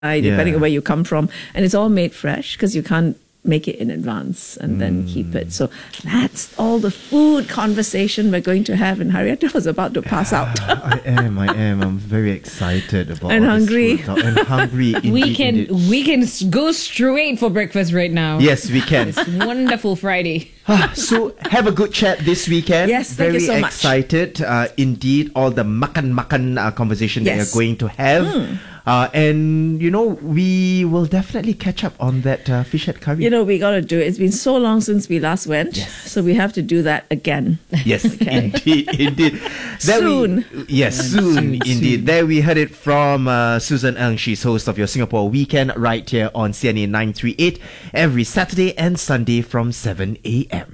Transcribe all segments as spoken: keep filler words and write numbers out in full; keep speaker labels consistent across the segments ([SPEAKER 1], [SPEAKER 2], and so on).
[SPEAKER 1] depending
[SPEAKER 2] Yeah.
[SPEAKER 1] on where you come from. And it's all made fresh because you can't make it in advance and then keep it. So that's all the food conversation we're going to have. And Harrietta was about to pass out.
[SPEAKER 2] I am, I am. I'm very excited about
[SPEAKER 1] And
[SPEAKER 2] all this
[SPEAKER 1] hungry.
[SPEAKER 2] food talk. And hungry. Indeed,
[SPEAKER 3] we can
[SPEAKER 2] indeed.
[SPEAKER 3] we can s- go straight for breakfast right now.
[SPEAKER 2] Yes, we can.
[SPEAKER 3] It's wonderful Friday.
[SPEAKER 2] Ah, so have a good chat this weekend.
[SPEAKER 1] Yes, thank you
[SPEAKER 2] Very
[SPEAKER 1] so much.
[SPEAKER 2] excited. Uh, indeed, all the makan makan uh, conversation that
[SPEAKER 1] Yes.
[SPEAKER 2] you're going to have. Uh, and you know, we will definitely catch up on that uh, fish head curry.
[SPEAKER 1] You know, we got to do it. It's been so long since we last went. So we have to do that again.
[SPEAKER 2] Yes, indeed, indeed. There
[SPEAKER 1] Soon.
[SPEAKER 2] We, yes, soon, indeed. There we heard it from uh, Susan Ng. She's host of your Singapore Weekend right here on C N A nine three eight every Saturday and Sunday from seven a.m.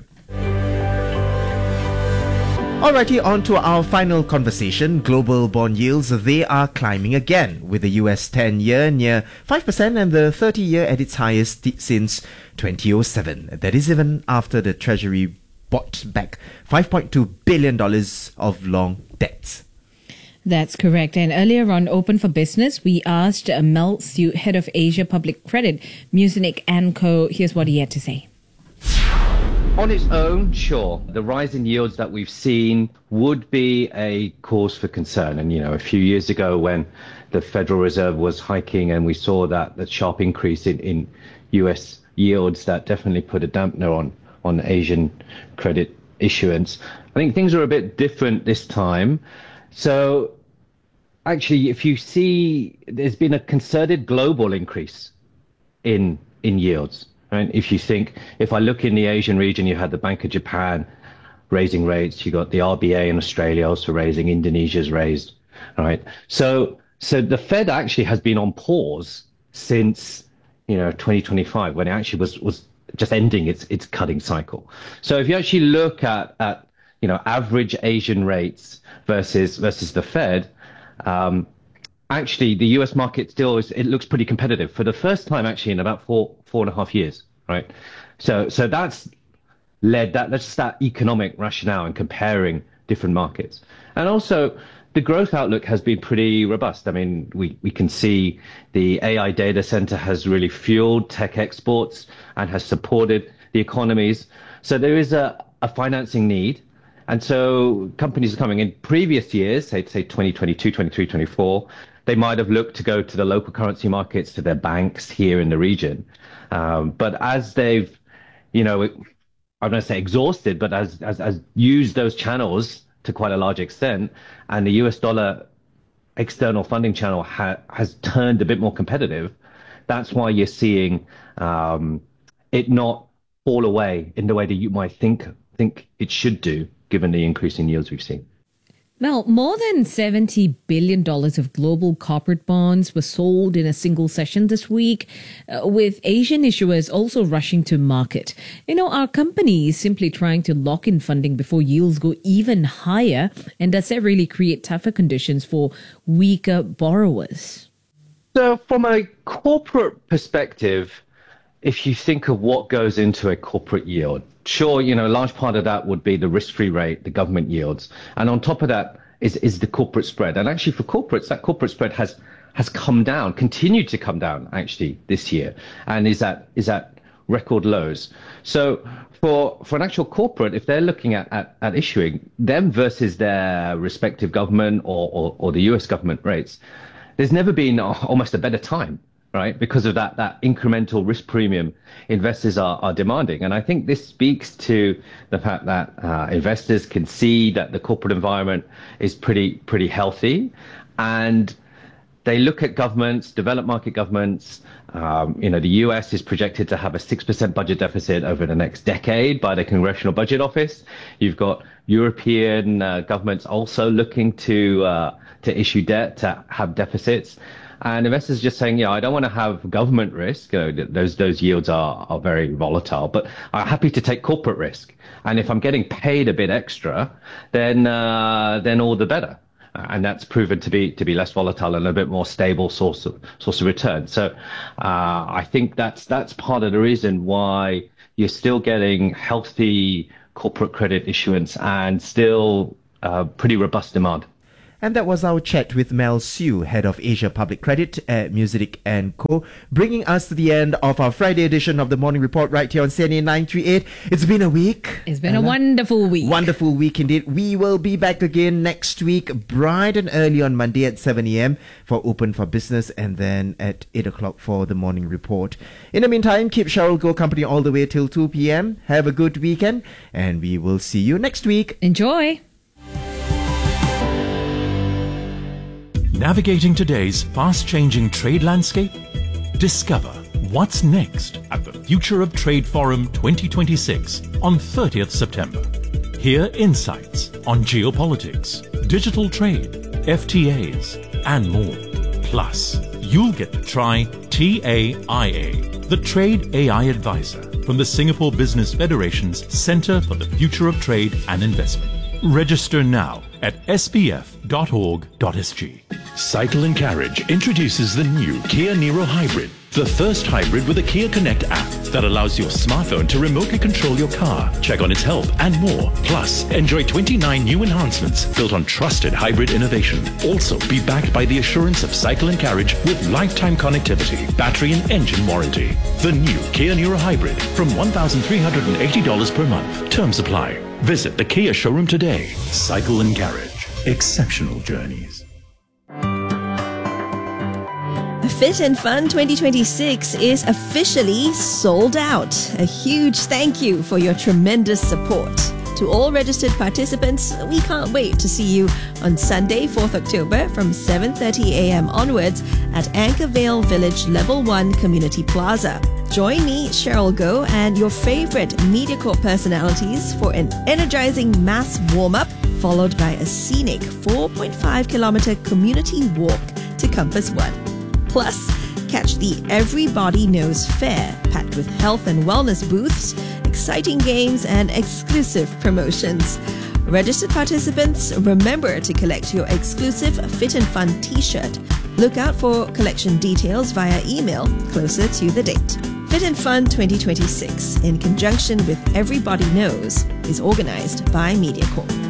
[SPEAKER 2] Alrighty, on to our final conversation. Global bond yields, they are climbing again, with the U S ten-year near five percent and the thirty-year at its highest t- since twenty oh seven. That is even after the Treasury bought back five point two billion dollars of long debts.
[SPEAKER 3] That's correct. And earlier on Open for Business, we asked uh, Mel Siu, head of Asia Public Credit, Muzinich and Co. Here's what he had to say.
[SPEAKER 4] On its own, sure, the rise in yields that we've seen would be a cause for concern. And, you know, a few years ago when the Federal Reserve was hiking and we saw that, that sharp increase in, in U S yields, that definitely put a dampener on, on Asian credit issuance. I think things are a bit different this time. So actually, if you see, there's been a concerted global increase in in yields. Right? If you think, if I look in the Asian region, you had the Bank of Japan raising rates, you got the R B A in Australia also raising, Indonesia's raised, right? So, so the Fed actually has been on pause since, you know, twenty twenty-five, when it actually was, was just ending its, its cutting cycle. So if you actually look at, at, you know, average Asian rates versus, versus the Fed, um, actually, the U S market still is, it looks pretty competitive for the first time actually in about four, four and a half years, right? So, so that's led that, that's just that economic rationale in comparing different markets. And also the growth outlook has been pretty robust. I mean, we, we can see the A I data center has really fueled tech exports and has supported the economies. So there is a, a financing need. And so companies are coming in previous years, say, say twenty twenty-two, twenty-three, twenty-four, they might have looked to go to the local currency markets, to their banks here in the region. Um, but as they've, you know, I'm not going to say exhausted, but as, as, as used those channels to quite a large extent, and the U S dollar external funding channel ha- has turned a bit more competitive, that's why you're seeing um, it not fall away in the way that you might think think it should do, given the increase in yields we've seen.
[SPEAKER 3] Well, more than seventy billion dollars of global corporate bonds were sold in a single session this week, uh, with Asian issuers also rushing to market. You know, are companies simply trying to lock in funding before yields go even higher? And does that really create tougher conditions for weaker borrowers?
[SPEAKER 4] So from a corporate perspective, if you think of what goes into a corporate yield, sure, you know, a large part of that would be the risk-free rate, the government yields. And on top of that is, is the corporate spread. And actually for corporates, that corporate spread has, has come down, continued to come down actually this year, and is at, is at record lows. So for, for an actual corporate, if they're looking at, at, at issuing them versus their respective government or, or, or the U S government rates, there's never been almost a better time, right? Because of that, that incremental risk premium investors are, are demanding. And I think this speaks to the fact that uh, investors can see that the corporate environment is pretty, pretty healthy. And they look at governments, developed market governments. Um, you know, the U S is projected to have a six percent budget deficit over the next decade by the Congressional Budget Office. You've got European uh, governments also looking to uh, to issue debt, to have deficits. And investors are just saying, yeah, I don't want to have government risk. You know, those those yields are, are very volatile, but I'm happy to take corporate risk. And if I'm getting paid a bit extra, then uh, then all the better. And that's proven to be to be less volatile and a bit more stable source of source of return. So uh, I think that's that's part of the reason why you're still getting healthy corporate credit issuance and still uh, pretty robust demand.
[SPEAKER 2] And that was our chat with Mel Siew, Head of Asia Public Credit at Music and Co, bringing us to the end of our Friday edition of the Morning Report right here on C N A nine thirty-eight. It's been a week.
[SPEAKER 3] It's been
[SPEAKER 2] Ella.
[SPEAKER 3] a wonderful week.
[SPEAKER 2] Wonderful week indeed. We will be back again next week, bright and early on Monday at seven a.m. for Open for Business, and then at eight o'clock for the Morning Report. In the meantime, keep Cheryl Go company all the way till two p.m. Have a good weekend, and we will see you next week.
[SPEAKER 3] Enjoy.
[SPEAKER 5] Navigating today's fast-changing trade landscape? Discover what's next at the Future of Trade Forum twenty twenty-six on thirtieth September. Hear insights on geopolitics, digital trade, F T As, and more. Plus, you'll get to try T A I A, the Trade A I Advisor from the Singapore Business Federation's Centre for the Future of Trade and Investment. Register now at s b f dot org dot s g.
[SPEAKER 6] Cycle and Carriage introduces the new Kia Niro Hybrid, the first hybrid with a Kia Connect app that allows your smartphone to remotely control your car, check on its health, and more. Plus, enjoy twenty-nine new enhancements built on trusted hybrid innovation. Also, be backed by the assurance of Cycle and Carriage with lifetime connectivity, battery and engine warranty. The new Kia Niro Hybrid from one thousand three hundred eighty dollars per month. Terms apply. Visit the Kia showroom today. Cycle and Carriage. Exceptional journeys.
[SPEAKER 7] Fit and Fun twenty twenty-six is officially sold out. A huge thank you for your tremendous support. To all registered participants, we can't wait to see you on Sunday, fourth October from seven thirty a.m. onwards at Anchorvale Village Level one Community Plaza. Join me, Cheryl Go, and your favorite MediaCorp personalities for an energizing mass warm-up, followed by a scenic four point five kilometer community walk to Compass One. Plus, catch the Everybody Knows Fair, packed with health and wellness booths, exciting games, and exclusive promotions. Registered participants, remember to collect your exclusive Fit and Fun t-shirt. Look out for collection details via email closer to the date. Fit and Fun twenty twenty-six, in conjunction with Everybody Knows, is organized by MediaCorp.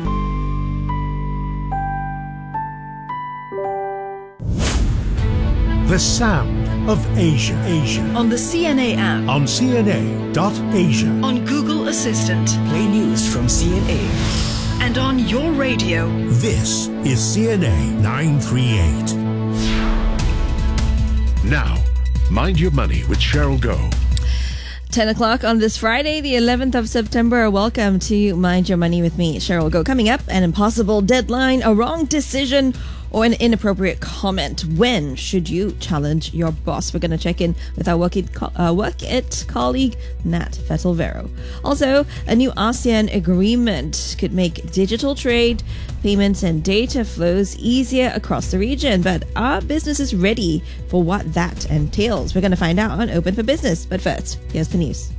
[SPEAKER 8] The sound of Asia. Asia.
[SPEAKER 9] On the C N A app.
[SPEAKER 8] On C N A dot Asia.
[SPEAKER 9] On Google Assistant.
[SPEAKER 10] Play news from C N A.
[SPEAKER 9] And on your radio.
[SPEAKER 8] This is C N A nine thirty-eight. Now, Mind Your Money with Cheryl Go.
[SPEAKER 7] ten o'clock on this Friday, the eleventh of September. Welcome to Mind Your Money with me, Cheryl Go. Coming up, an impossible deadline, a wrong decision, or an inappropriate comment. When should you challenge your boss? We're going to check in with our Work It, co- uh, work it colleague, Nat Vettel-Vero. Also, a new ASEAN agreement could make digital trade, payments, and data flows easier across the region. But are businesses ready for what that entails? We're going to find out on Open for Business. But first, here's the news.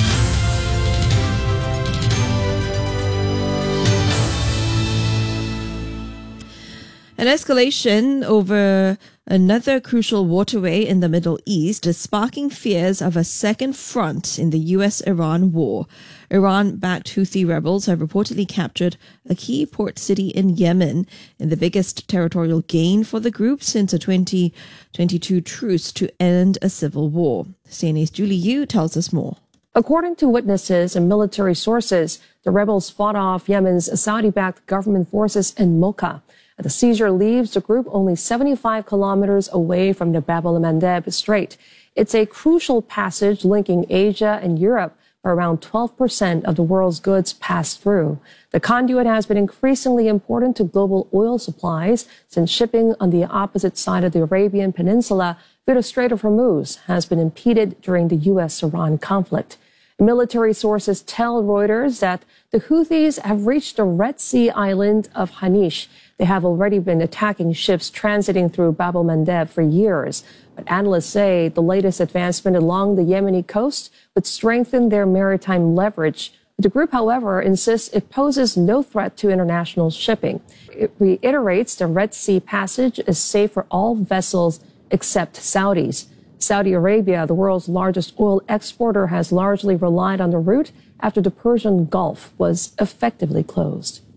[SPEAKER 7] An escalation over another crucial waterway in the Middle East is sparking fears of a second front in the U S Iran war. Iran-backed Houthi rebels have reportedly captured a key port city in Yemen in the biggest territorial gain for the group since a twenty twenty-two truce to end a civil war. C N A's Julie Yu tells us more.
[SPEAKER 11] According to witnesses and military sources, the rebels fought off Yemen's Saudi-backed government forces in Mocha. The seizure leaves the group only seventy-five kilometers away from the Bab el-Mandeb Strait. It's a crucial passage linking Asia and Europe, where around twelve percent of the world's goods pass through. The conduit has been increasingly important to global oil supplies since shipping on the opposite side of the Arabian Peninsula through the Strait of Hormuz has been impeded during the U S Iran conflict. Military sources tell Reuters that the Houthis have reached the Red Sea island of Hanish. They have already been attacking ships transiting through Bab el-Mandeb for years. But analysts say the latest advancement along the Yemeni coast would strengthen their maritime leverage. The group, however, insists it poses no threat to international shipping. It reiterates the Red Sea passage is safe for all vessels except Saudis. Saudi Arabia, the world's largest oil exporter, has largely relied on the route after the Persian Gulf was effectively closed.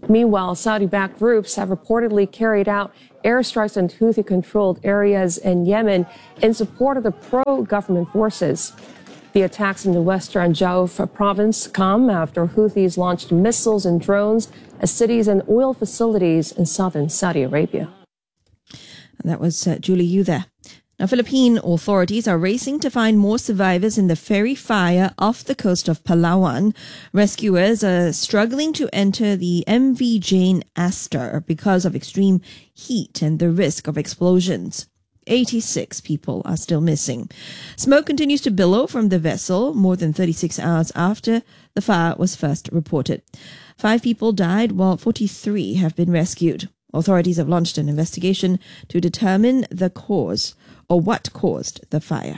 [SPEAKER 11] Meanwhile, Saudi-backed groups have reportedly carried out airstrikes on Houthi-controlled areas in Yemen in support of the pro-government forces. The attacks in the western Jauf province come after Houthis launched missiles and drones at cities and oil facilities in southern Saudi Arabia.
[SPEAKER 7] And that was uh, Julie Yu there. Now, Philippine authorities are racing to find more survivors in the ferry fire off the coast of Palawan. Rescuers are struggling to enter the M V Jane Astor because of extreme heat and the risk of explosions. eighty-six people are still missing. Smoke continues to billow from the vessel more than thirty-six hours after the fire was first reported. Five people died while forty-three have been rescued. Authorities have launched an investigation to determine the cause or what caused the fire.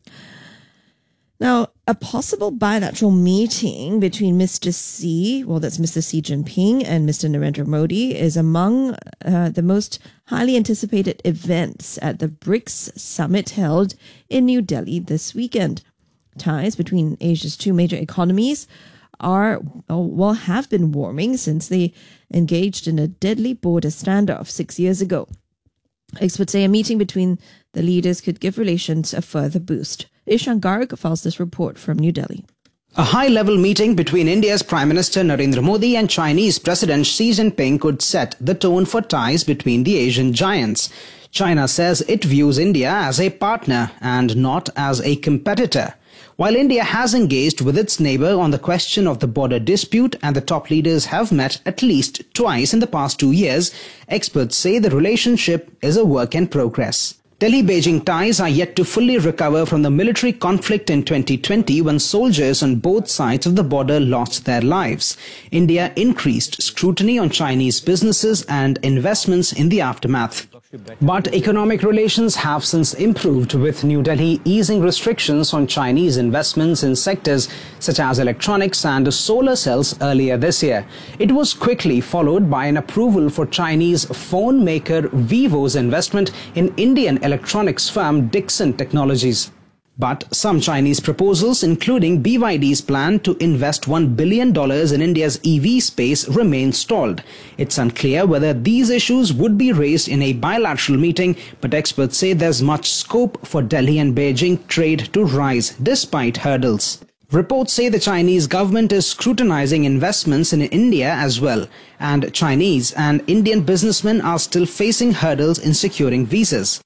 [SPEAKER 7] Now, a possible bilateral meeting between Mister Xi, well, that's Mister Xi Jinping and Mister Narendra Modi, is among uh, the most highly anticipated events at the BRICS summit held in New Delhi this weekend. Ties between Asia's two major economies are, well, have been warming since they engaged in a deadly border standoff six years ago. Experts say a meeting between the leaders could give relations a further boost. Ishan Garg files this report from New Delhi.
[SPEAKER 12] A high-level meeting between India's Prime Minister Narendra Modi and Chinese President Xi Jinping could set the tone for ties between the Asian giants. China says it views India as a partner and not as a competitor. While India has engaged with its neighbor on the question of the border dispute and the top leaders have met at least twice in the past two years, experts say the relationship is a work in progress. Delhi-Beijing ties are yet to fully recover from the military conflict in twenty twenty when soldiers on both sides of the border lost their lives. India increased scrutiny on Chinese businesses and investments in the aftermath. But economic relations have since improved, with New Delhi easing restrictions on Chinese investments in sectors such as electronics and solar cells earlier this year. It was quickly followed by an approval for Chinese phone maker Vivo's investment in Indian electronics firm Dixon Technologies. But some Chinese proposals, including B Y D's plan to invest one billion dollars in India's E V space, remain stalled. It's unclear whether these issues would be raised in a bilateral meeting, but experts say there's much scope for Delhi and Beijing trade to rise despite hurdles. Reports say the Chinese government is scrutinizing investments in India as well, and Chinese and Indian businessmen are still facing hurdles in securing visas.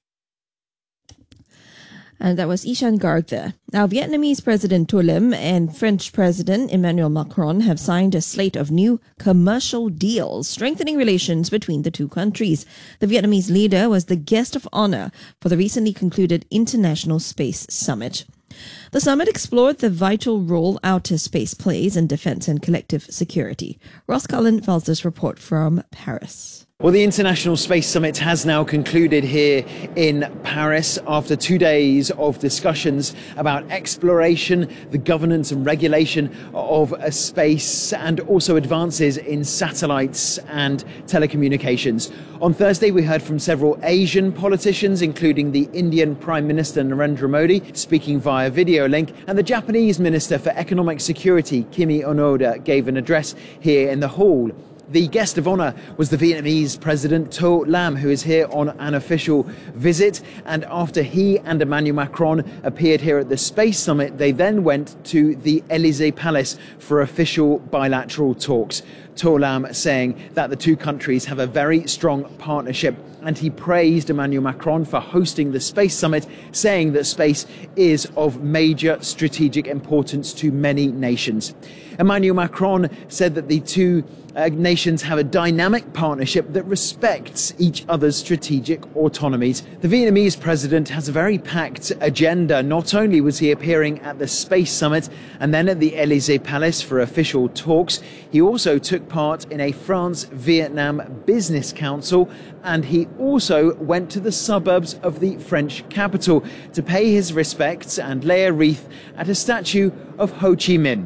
[SPEAKER 7] And that was Ishan Garg there. Now, Vietnamese President To Lim and French President Emmanuel Macron have signed a slate of new commercial deals, strengthening relations between the two countries. The Vietnamese leader was the guest of honor for the recently concluded International Space Summit. The summit explored the vital role outer space plays in defense and collective security. Ross Cullen files this report from Paris.
[SPEAKER 13] Well, the International Space Summit has now concluded here in Paris after two days of discussions about exploration, the governance and regulation of space, and also advances in satellites and telecommunications. On Thursday, we heard from several Asian politicians, including the Indian Prime Minister Narendra Modi, speaking via video link, and the Japanese Minister for Economic Security, Kimi Onoda, gave an address here in the hall. The guest of honour was the Vietnamese President To Lam, who is here on an official visit. And after he and Emmanuel Macron appeared here at the Space Summit, they then went to the Elysee Palace for official bilateral talks. To Lam saying that the two countries have a very strong partnership, and he praised Emmanuel Macron for hosting the Space Summit, saying that space is of major strategic importance to many nations. Emmanuel Macron said that the two uh, nations have a dynamic partnership that respects each other's strategic autonomies. The Vietnamese president has a very packed agenda. Not only was he appearing at the Space Summit and then at the Elysee Palace for official talks, he also took part in a France-Vietnam Business Council, and he also went to the suburbs of the French capital to pay his respects and lay a wreath at a statue of Ho Chi Minh.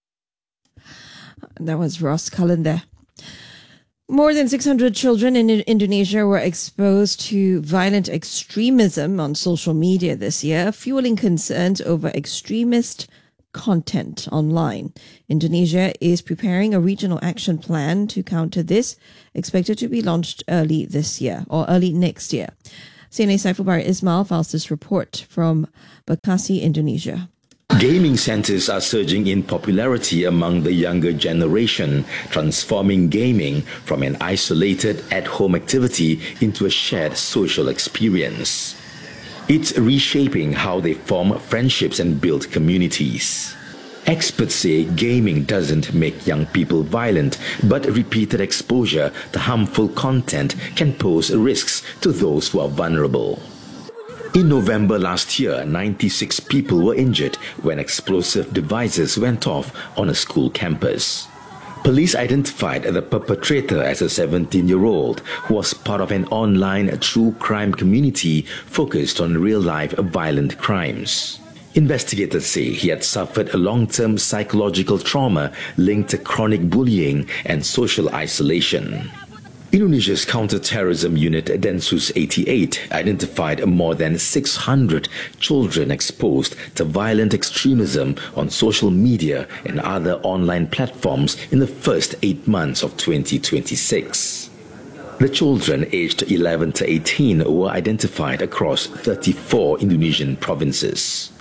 [SPEAKER 7] That was Ross Cullen there. More than six hundred children in Indonesia were exposed to violent extremism on social media this year, fueling concerns over extremist content online. Indonesia is preparing a regional action plan to counter this, expected to be launched early this year or early next year. C N A Saiful Bahri Ismail files this report from Bekasi, Indonesia.
[SPEAKER 14] Gaming centers are surging in popularity among the younger generation, transforming gaming from an isolated at-home activity into a shared social experience. It's reshaping how they form friendships and build communities. Experts say gaming doesn't make young people violent, but repeated exposure to harmful content can pose risks to those who are vulnerable. In November last year, ninety-six people were injured when explosive devices went off on a school campus. Police identified the perpetrator as a seventeen-year-old who was part of an online true crime community focused on real-life violent crimes. Investigators say he had suffered a long-term psychological trauma linked to chronic bullying and social isolation. Indonesia's counter-terrorism unit Densus eighty-eight identified more than six hundred children exposed to violent extremism on social media and other online platforms in the first eight months of twenty twenty-six. The children aged eleven to eighteen were identified across thirty-four Indonesian provinces.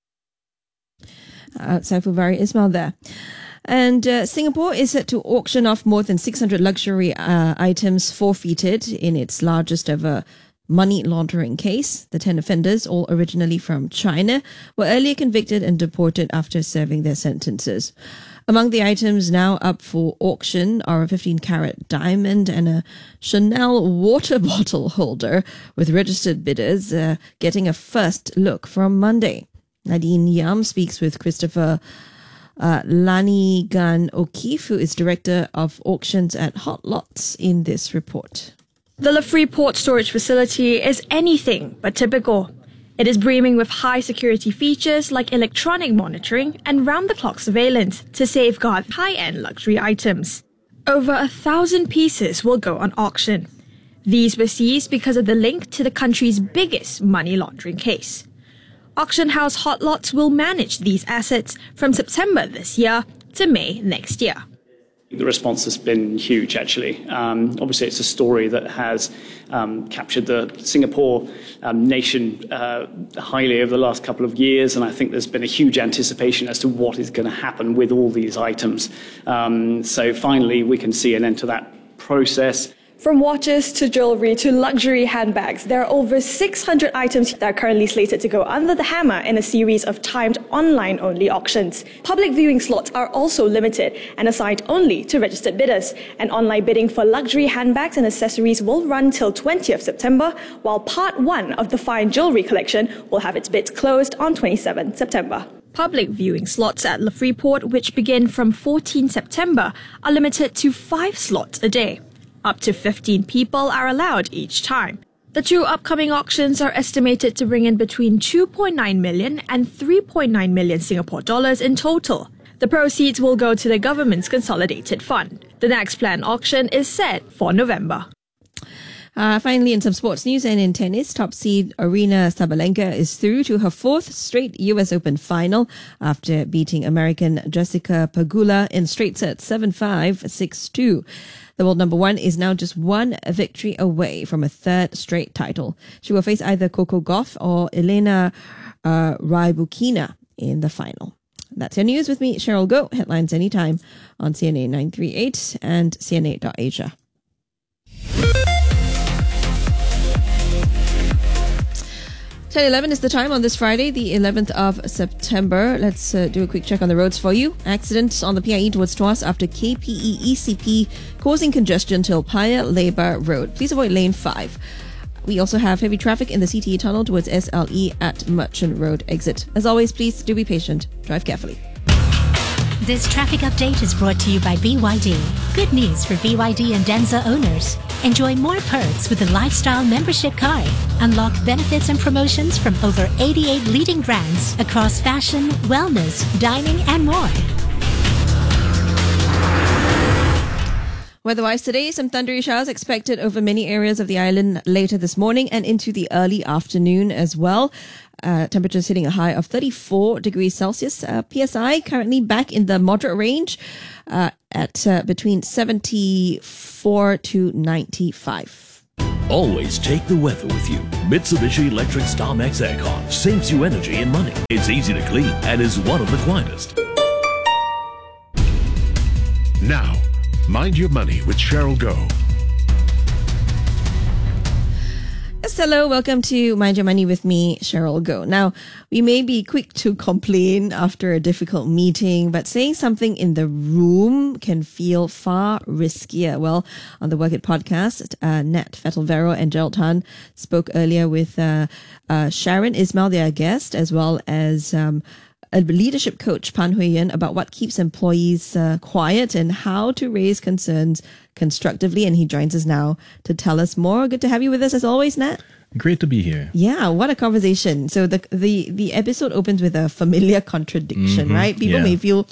[SPEAKER 7] Uh, Saiful Bahri Ismail there. And uh, Singapore is set to auction off more than six hundred luxury uh, items forfeited in its largest ever money laundering case. The ten offenders, all originally from China, were earlier convicted and deported after serving their sentences. Among the items now up for auction are a fifteen carat diamond and a Chanel water bottle holder, with registered bidders uh, getting a first look from Monday. Nadine Yam speaks with Christopher Uh, Lanigan O'Keefe, who is Director of Auctions at Hot Lots, in this report.
[SPEAKER 15] The Lafree Port Storage Facility is anything but typical. It is brimming with high security features like electronic monitoring and round-the-clock surveillance to safeguard high-end luxury items. Over a thousand pieces will go on auction. These were seized because of the link to the country's biggest money laundering case. Auction house Hot Lots will manage these assets from September this year to May next year.
[SPEAKER 16] The response has been huge, actually. Um, obviously, it's a story that has um, captured the Singapore um, nation uh, highly over the last couple of years, and I think there's been a huge anticipation as to what is going to happen with all these items. Um, so finally, we can see an end to that process.
[SPEAKER 15] From watches to jewelry to luxury handbags, there are over six hundred items that are currently slated to go under the hammer in a series of timed online-only auctions. Public viewing slots are also limited and assigned only to registered bidders. And online bidding for luxury handbags and accessories will run till twentieth September, while part one of the fine jewelry collection will have its bids closed on twenty-seventh September. Public viewing slots at Lafree Port, which begin from fourteenth September, are limited to five slots a day. Up to fifteen people are allowed each time. The two upcoming auctions are estimated to bring in between two point nine million and three point nine million Singapore dollars in total. The proceeds will go to the government's consolidated fund. The next planned auction is set for November.
[SPEAKER 7] Uh, finally, in some sports news and in tennis, top seed Aryna Sabalenka is through to her fourth straight U S Open final after beating American Jessica Pegula in straight sets seven five, six two. The world number one is now just one victory away from a third straight title. She will face either Coco Gauff or Elena uh, Rybakina in the final. That's your news with me, Cheryl Goh. Headlines anytime on C N A nine three eight and C N A dot asia. ten eleven is the time on this Friday, the eleventh of September. Let's uh, do a quick check on the roads for you. Accidents on the P I E towards Tuas after K P E E C P causing congestion till Paya Lebar Road. Please avoid lane five. We also have heavy traffic in the C T E tunnel towards S L E at Merchant Road exit. As always, please do be patient. Drive carefully.
[SPEAKER 17] This traffic update is brought to you by B Y D. Good news for B Y D and Denza owners. Enjoy more perks with the Lifestyle Membership Card. Unlock benefits and promotions from over eighty-eight leading brands across fashion, wellness, dining, and more.
[SPEAKER 7] Weather-wise today, some thundery showers expected over many areas of the island later this morning and into the early afternoon as well. Uh, temperatures hitting a high of thirty-four degrees Celsius. Uh, P S I currently back in the moderate range uh, at uh, between seventy-four to ninety-five.
[SPEAKER 8] Always take the weather with you. Mitsubishi Electric StarMax Aircon saves you energy and money. It's easy to clean and is one of the quietest.
[SPEAKER 18] Now, mind your money with Cheryl Go.
[SPEAKER 7] Yes, hello, welcome to Mind Your Money with me, Cheryl Go. Now, we may be quick to complain after a difficult meeting, but saying something in the room can feel far riskier. Well, on the Work It podcast, uh, Nat Fettelvero and Gerald Tan spoke earlier with uh, uh, Sharon Ismail, their guest, as well as um, a leadership coach, Pan Hui Yan, about what keeps employees uh, quiet and how to raise concerns constructively. And he joins us now to tell us more. Good to have you with us as always, Nat.
[SPEAKER 19] Great to be here.
[SPEAKER 7] Yeah, what a conversation. So the the the episode opens with a familiar contradiction,
[SPEAKER 19] Mm-hmm.
[SPEAKER 7] right? People
[SPEAKER 19] Yeah.
[SPEAKER 7] may feel,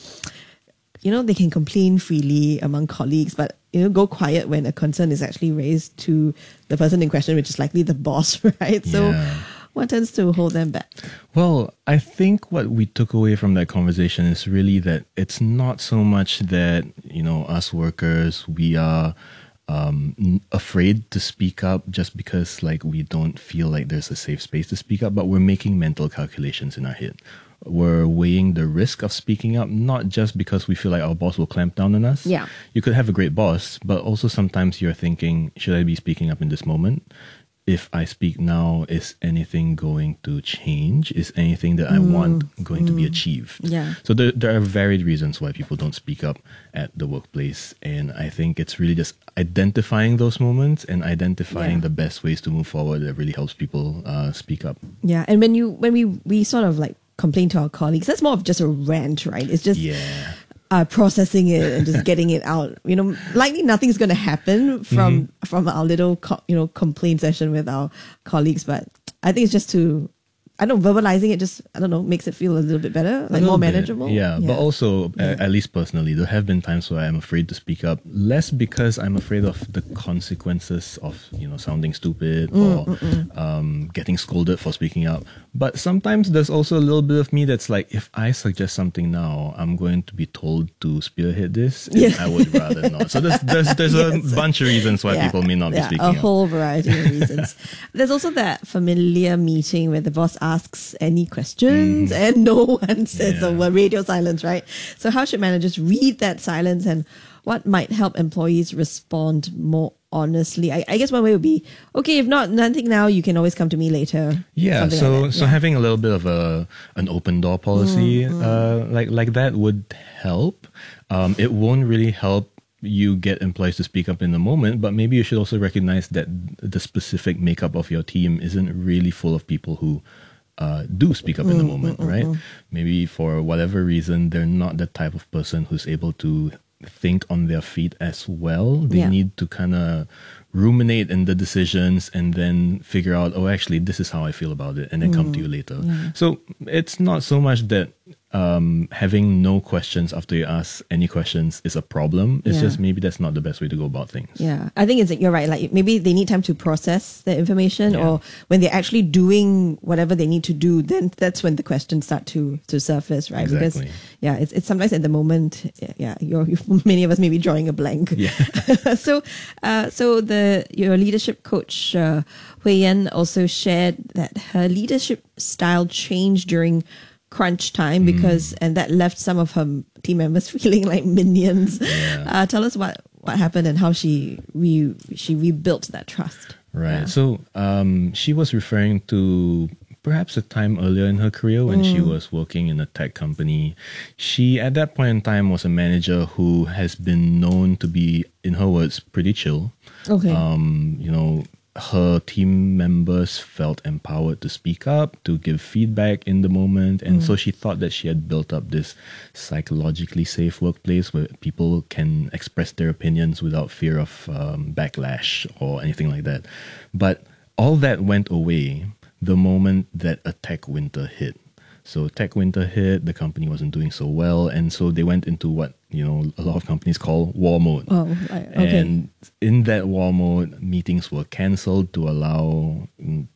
[SPEAKER 7] you know, they can complain freely among colleagues, but, you know, go quiet when a concern is actually raised to the person in question, which is likely the boss, right? So
[SPEAKER 19] Yeah.
[SPEAKER 7] what tends to hold them back?
[SPEAKER 19] Well, I think what we took away from that conversation is really that it's not so much that, you know, us workers, we are um, n- afraid to speak up just because, like, we don't feel like there's a safe space to speak up, but we're making mental calculations in our head. We're weighing the risk of speaking up, not just because we feel like our boss will clamp down on us.
[SPEAKER 7] Yeah.
[SPEAKER 19] You could have a great boss, but also sometimes you're thinking, should I be speaking up in this moment? If I speak now, is anything going to change? Is anything that I
[SPEAKER 7] Mm,
[SPEAKER 19] want going to be
[SPEAKER 7] mm.
[SPEAKER 19] achieved?
[SPEAKER 7] Yeah.
[SPEAKER 19] So there, there are varied reasons why people don't speak up at the workplace. And I think it's really just identifying those moments and identifying
[SPEAKER 7] Yeah.
[SPEAKER 19] the best ways to move forward that really helps people uh, speak up.
[SPEAKER 7] Yeah, and when you when we we sort of like complain to our colleagues, that's more of just a rant, right? It's just
[SPEAKER 19] Yeah.
[SPEAKER 7] uh, processing it and just getting it out. You know, likely nothing's going to happen from from our little co- you know complaint session with our colleagues, but I think it's just to. I don't know, verbalizing it just, I don't know, makes it feel a little bit better,
[SPEAKER 19] A
[SPEAKER 7] like
[SPEAKER 19] little
[SPEAKER 7] more
[SPEAKER 19] bit,
[SPEAKER 7] manageable.
[SPEAKER 19] Yeah, but also, uh, at least personally, there have been times where I'm afraid to speak up, less because I'm afraid of the consequences of, you know, sounding stupid
[SPEAKER 7] Mm,
[SPEAKER 19] or
[SPEAKER 7] mm, mm.
[SPEAKER 19] um, getting scolded for speaking up. But sometimes there's also a little bit of me that's like, if I suggest something now, I'm going to be told to spearhead this, and
[SPEAKER 7] Yeah.
[SPEAKER 19] I would rather not. So there's there's, there's
[SPEAKER 7] Yes.
[SPEAKER 19] a bunch of reasons why
[SPEAKER 7] Yeah,
[SPEAKER 19] people may not be
[SPEAKER 7] yeah,
[SPEAKER 19] speaking
[SPEAKER 7] a
[SPEAKER 19] up.
[SPEAKER 7] whole variety of reasons. There's also that familiar meeting where the boss asks any questions
[SPEAKER 19] Mm.
[SPEAKER 7] and no one says a word, radio silence, right? So how should managers read that silence, and what might help employees respond more honestly? I, I guess one way would be, okay, if not nothing now, you can always come to me later.
[SPEAKER 19] Yeah,
[SPEAKER 7] Something
[SPEAKER 19] so
[SPEAKER 7] like that.
[SPEAKER 19] so
[SPEAKER 7] Yeah.
[SPEAKER 19] having a little bit of a an open door policy
[SPEAKER 7] Mm, mm.
[SPEAKER 19] uh, like like that would help. Um, it won't really help you get employees to speak up in the moment, but maybe you should also recognize that the specific makeup of your team isn't really full of people who uh, do speak up in the
[SPEAKER 7] Mm,
[SPEAKER 19] moment,
[SPEAKER 7] mm, mm,
[SPEAKER 19] right?
[SPEAKER 7] mm.
[SPEAKER 19] Maybe for whatever reason, they're not the type of person who's able to think on their feet as well. They
[SPEAKER 7] Yeah.
[SPEAKER 19] need to kind of ruminate in the decisions and then figure out, oh, actually, this is how I feel about it, and then come to
[SPEAKER 7] Mm,
[SPEAKER 19] you later.
[SPEAKER 7] yeah.
[SPEAKER 19] So it's not so much that um, having no questions after you ask any questions is a problem. It's
[SPEAKER 7] Yeah.
[SPEAKER 19] just maybe that's not the best way to go about things.
[SPEAKER 7] Yeah, I think it's you're right. Like maybe they need time to process the information,
[SPEAKER 19] Yeah.
[SPEAKER 7] or when they're actually doing whatever they need to do, then that's when the questions start to to surface, right? Because
[SPEAKER 19] Exactly.
[SPEAKER 7] yeah, it's it's sometimes at the moment, yeah, you're, you many of us may be drawing a blank.
[SPEAKER 19] Yeah.
[SPEAKER 7] so, uh, so the your leadership coach uh, Hui Yan also shared that her leadership style changed during crunch time because and that left some of her team members feeling like minions. Uh, tell us what what happened and how she re she rebuilt that trust.
[SPEAKER 19] Right.
[SPEAKER 7] Yeah.
[SPEAKER 19] So um, she was referring to perhaps a time earlier in her career when she
[SPEAKER 7] Mm.
[SPEAKER 19] was working in a tech company. She, at that point in time, was a manager who has been known to be, in her words, pretty chill.
[SPEAKER 7] Okay.
[SPEAKER 19] Um, you know, her team members felt empowered to speak up, to give feedback in the moment. And
[SPEAKER 7] Mm.
[SPEAKER 19] so she thought that she had built up this psychologically safe workplace where people can express their opinions without fear of um, backlash or anything like that. But all that went away the moment that a tech winter hit. So tech winter hit, the company wasn't doing so well, and so they went into what, you know, a lot of companies call war mode.
[SPEAKER 7] Oh, right. Okay.
[SPEAKER 19] And in that war mode, meetings were cancelled to allow mm,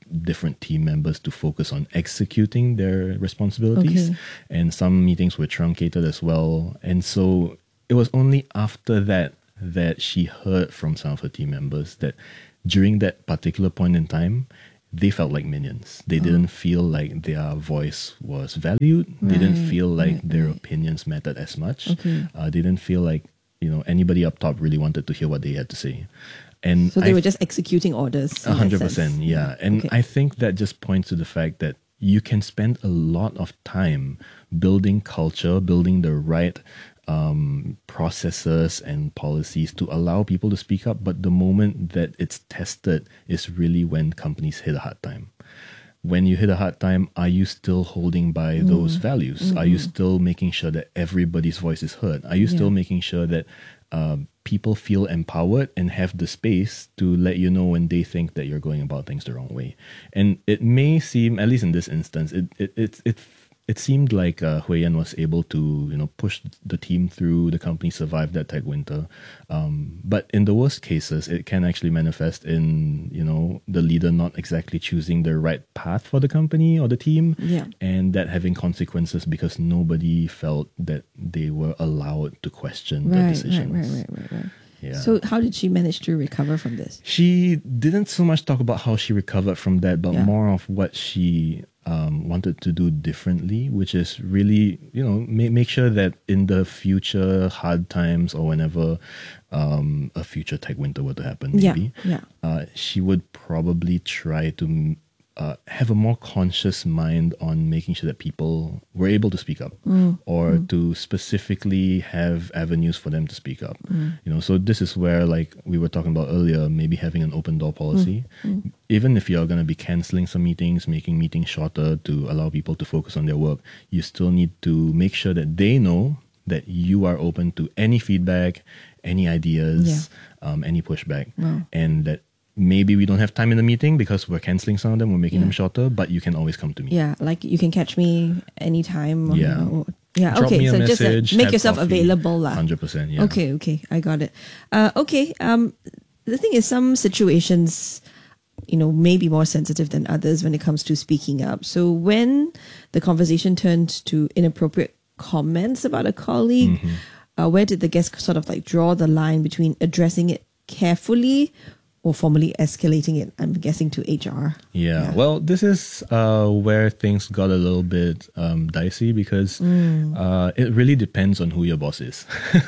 [SPEAKER 19] different team members to focus on executing their responsibilities.
[SPEAKER 3] Okay.
[SPEAKER 19] And some meetings were truncated as well. And so it was only after that that she heard from some of her team members that during that particular point in time, they felt like minions. They
[SPEAKER 3] Oh.
[SPEAKER 19] didn't feel like their voice was valued. They didn't
[SPEAKER 3] Right,
[SPEAKER 19] feel like
[SPEAKER 3] right,
[SPEAKER 19] their
[SPEAKER 3] right.
[SPEAKER 19] opinions mattered as much.
[SPEAKER 3] Okay.
[SPEAKER 19] Uh, they didn't feel like, you know, anybody up top really wanted to hear what they had to say. And
[SPEAKER 7] So they
[SPEAKER 19] I
[SPEAKER 7] were just executing orders. in
[SPEAKER 19] a
[SPEAKER 7] that
[SPEAKER 19] hundred
[SPEAKER 7] sense.
[SPEAKER 19] percent, yeah. And
[SPEAKER 7] Okay.
[SPEAKER 19] I think that just points to the fact that you can spend a lot of time building culture, building the right um, processes and policies to allow people to speak up. But the moment that it's tested is really when companies hit a hard time. When you hit a hard time, are you still holding by
[SPEAKER 3] Mm.
[SPEAKER 19] those values? Are you
[SPEAKER 3] Mhm.
[SPEAKER 19] still making sure that everybody's voice is heard? Are you still
[SPEAKER 3] Yeah.
[SPEAKER 19] making sure that uh, people feel empowered and have the space to let you know when they think that you're going about things the wrong way? And it may seem, at least in this instance, it it it it, it seemed like uh, Hui Yan was able to, you know, push the team through. The company survived that tech winter. Um, but in the worst cases, it can actually manifest in, you know, the leader not exactly choosing the right path for the company or the team,
[SPEAKER 7] Yeah.
[SPEAKER 19] and that having consequences because nobody felt that they were allowed to question the
[SPEAKER 7] Right, right,
[SPEAKER 19] decisions.
[SPEAKER 7] right, right, right, right.
[SPEAKER 19] Yeah.
[SPEAKER 7] So how did she manage to recover from this?
[SPEAKER 19] She didn't so much talk about how she recovered from that, but
[SPEAKER 7] Yeah.
[SPEAKER 19] more of what she um, wanted to do differently, which is really, you know, make, make sure that in the future hard times or whenever um, a future tech winter were to happen,
[SPEAKER 7] Yeah,
[SPEAKER 19] maybe,
[SPEAKER 7] yeah.
[SPEAKER 19] Uh, she would probably try to uh, have a more conscious mind on making sure that people were able to speak up
[SPEAKER 3] Mm,
[SPEAKER 19] or
[SPEAKER 3] mm.
[SPEAKER 19] to specifically have avenues for them to speak up.
[SPEAKER 3] Mm.
[SPEAKER 19] You know, so this is where, like we were talking about earlier, maybe having an open door policy.
[SPEAKER 3] Mm, mm.
[SPEAKER 19] Even if you're going to be canceling some meetings, making meetings shorter to allow people to focus on their work, you still need to make sure that they know that you are open to any feedback, any ideas, um, any pushback,
[SPEAKER 7] Wow.
[SPEAKER 19] and that maybe we don't have time in the meeting because we're canceling some of them, we're making
[SPEAKER 7] Yeah.
[SPEAKER 19] them shorter, but you can always come to me.
[SPEAKER 7] Yeah, like you can catch me anytime.
[SPEAKER 19] Yeah.
[SPEAKER 7] Or, yeah,
[SPEAKER 19] Drop
[SPEAKER 7] okay.
[SPEAKER 19] me a
[SPEAKER 7] So just uh,
[SPEAKER 19] message,
[SPEAKER 7] make
[SPEAKER 19] have
[SPEAKER 7] yourself
[SPEAKER 19] coffee.
[SPEAKER 7] available. lah.
[SPEAKER 19] one hundred percent, yeah.
[SPEAKER 7] Okay, okay. I got it. Uh, okay. Um, the thing is, some situations, you know, may be more sensitive than others when it comes to speaking up. So when the conversation turned to inappropriate comments about a colleague,
[SPEAKER 19] Mm-hmm.
[SPEAKER 7] uh, where did the guest sort of like draw the line between addressing it carefully or formally escalating it? I'm guessing to H R.
[SPEAKER 19] Yeah, well, this is uh, where things got a little bit um, dicey because
[SPEAKER 7] Mm.
[SPEAKER 19] uh, it really depends on who your boss is.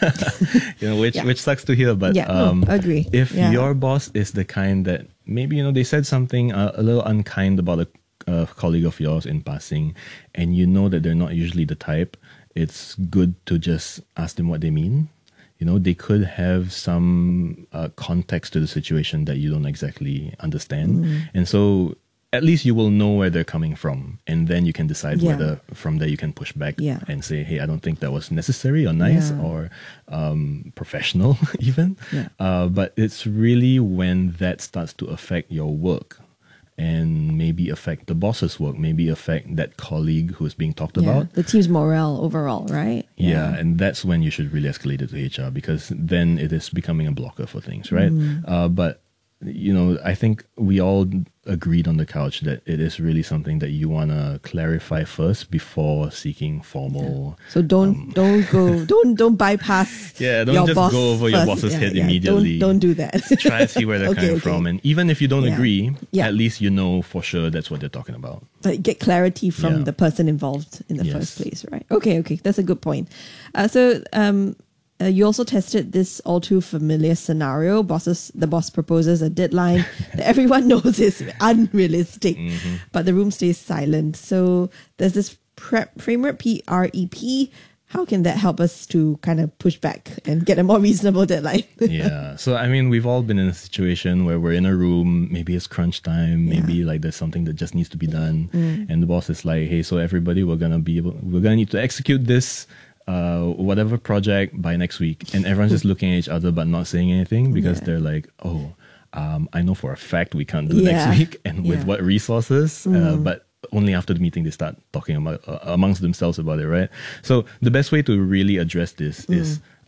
[SPEAKER 19] you know, which
[SPEAKER 7] Yeah.
[SPEAKER 19] which sucks to hear, but
[SPEAKER 7] Yeah, no,
[SPEAKER 19] um,
[SPEAKER 7] agree.
[SPEAKER 19] if
[SPEAKER 7] Yeah.
[SPEAKER 19] your boss is the kind that maybe, you know, they said something uh, a little unkind about a, a colleague of yours in passing, and you know that they're not usually the type, it's good to just ask them what they mean. You know, they could have some uh, context to the situation that you don't exactly understand.
[SPEAKER 3] Mm.
[SPEAKER 19] And so at least you will know where they're coming from. And then you can decide
[SPEAKER 7] Yeah.
[SPEAKER 19] whether from there you can push back
[SPEAKER 7] Yeah.
[SPEAKER 19] and say, hey, I don't think that was necessary or nice
[SPEAKER 7] Yeah.
[SPEAKER 19] or um, professional even.
[SPEAKER 7] Yeah.
[SPEAKER 19] Uh, but it's really when that starts to affect your work and maybe affect the boss's work, maybe affect that colleague who's being talked
[SPEAKER 7] Yeah,
[SPEAKER 19] about.
[SPEAKER 7] the team's morale overall, right?
[SPEAKER 19] Yeah, and that's when you should really escalate it to H R because then it is becoming a blocker for things, right?
[SPEAKER 7] Mm.
[SPEAKER 19] Uh, but, you know, I think we all agreed on the couch that it is really something that you want to clarify first before seeking formal.
[SPEAKER 7] So don't don't go don't don't bypass.
[SPEAKER 19] Yeah, don't
[SPEAKER 7] your
[SPEAKER 19] just
[SPEAKER 7] boss
[SPEAKER 19] go over your
[SPEAKER 7] first.
[SPEAKER 19] boss's
[SPEAKER 7] Yeah,
[SPEAKER 19] head
[SPEAKER 7] yeah,
[SPEAKER 19] immediately.
[SPEAKER 7] Don't, don't do that.
[SPEAKER 19] Try to see where they're
[SPEAKER 7] Okay,
[SPEAKER 19] coming
[SPEAKER 7] okay.
[SPEAKER 19] from. And even if you don't
[SPEAKER 7] Yeah.
[SPEAKER 19] agree,
[SPEAKER 7] Yeah.
[SPEAKER 19] at least you know for sure that's what they're talking about.
[SPEAKER 7] Like get clarity from
[SPEAKER 19] Yeah.
[SPEAKER 7] the person involved in the
[SPEAKER 19] Yes.
[SPEAKER 7] first place, right? Okay, okay, that's a good point. Uh, so um, uh, you also tested this all too familiar scenario. Bosses, the boss proposes a deadline that everyone knows is unrealistic,
[SPEAKER 19] Mm-hmm.
[SPEAKER 7] but the room stays silent. So there's this prep framework, P R E P. How can that help us to kind of push back and get a more reasonable deadline?
[SPEAKER 19] Yeah. So, I mean, we've all been in a situation where we're in a room, maybe it's crunch time, maybe like there's something that just needs to be done.
[SPEAKER 7] Mm.
[SPEAKER 19] And the boss is like, hey, so everybody, we're going to be able, we're going to need to execute this, uh, whatever project by next week. And everyone's just looking at each other, but not saying anything because
[SPEAKER 7] Yeah.
[SPEAKER 19] they're like, oh, um, I know for a fact we can't do
[SPEAKER 7] Yeah.
[SPEAKER 19] next week. And with
[SPEAKER 7] Yeah.
[SPEAKER 19] what resources? Uh,
[SPEAKER 7] Mm.
[SPEAKER 19] but only after the meeting they start talking about, uh, amongst themselves about it, right? So the best way to really address this
[SPEAKER 7] Mm.
[SPEAKER 19] is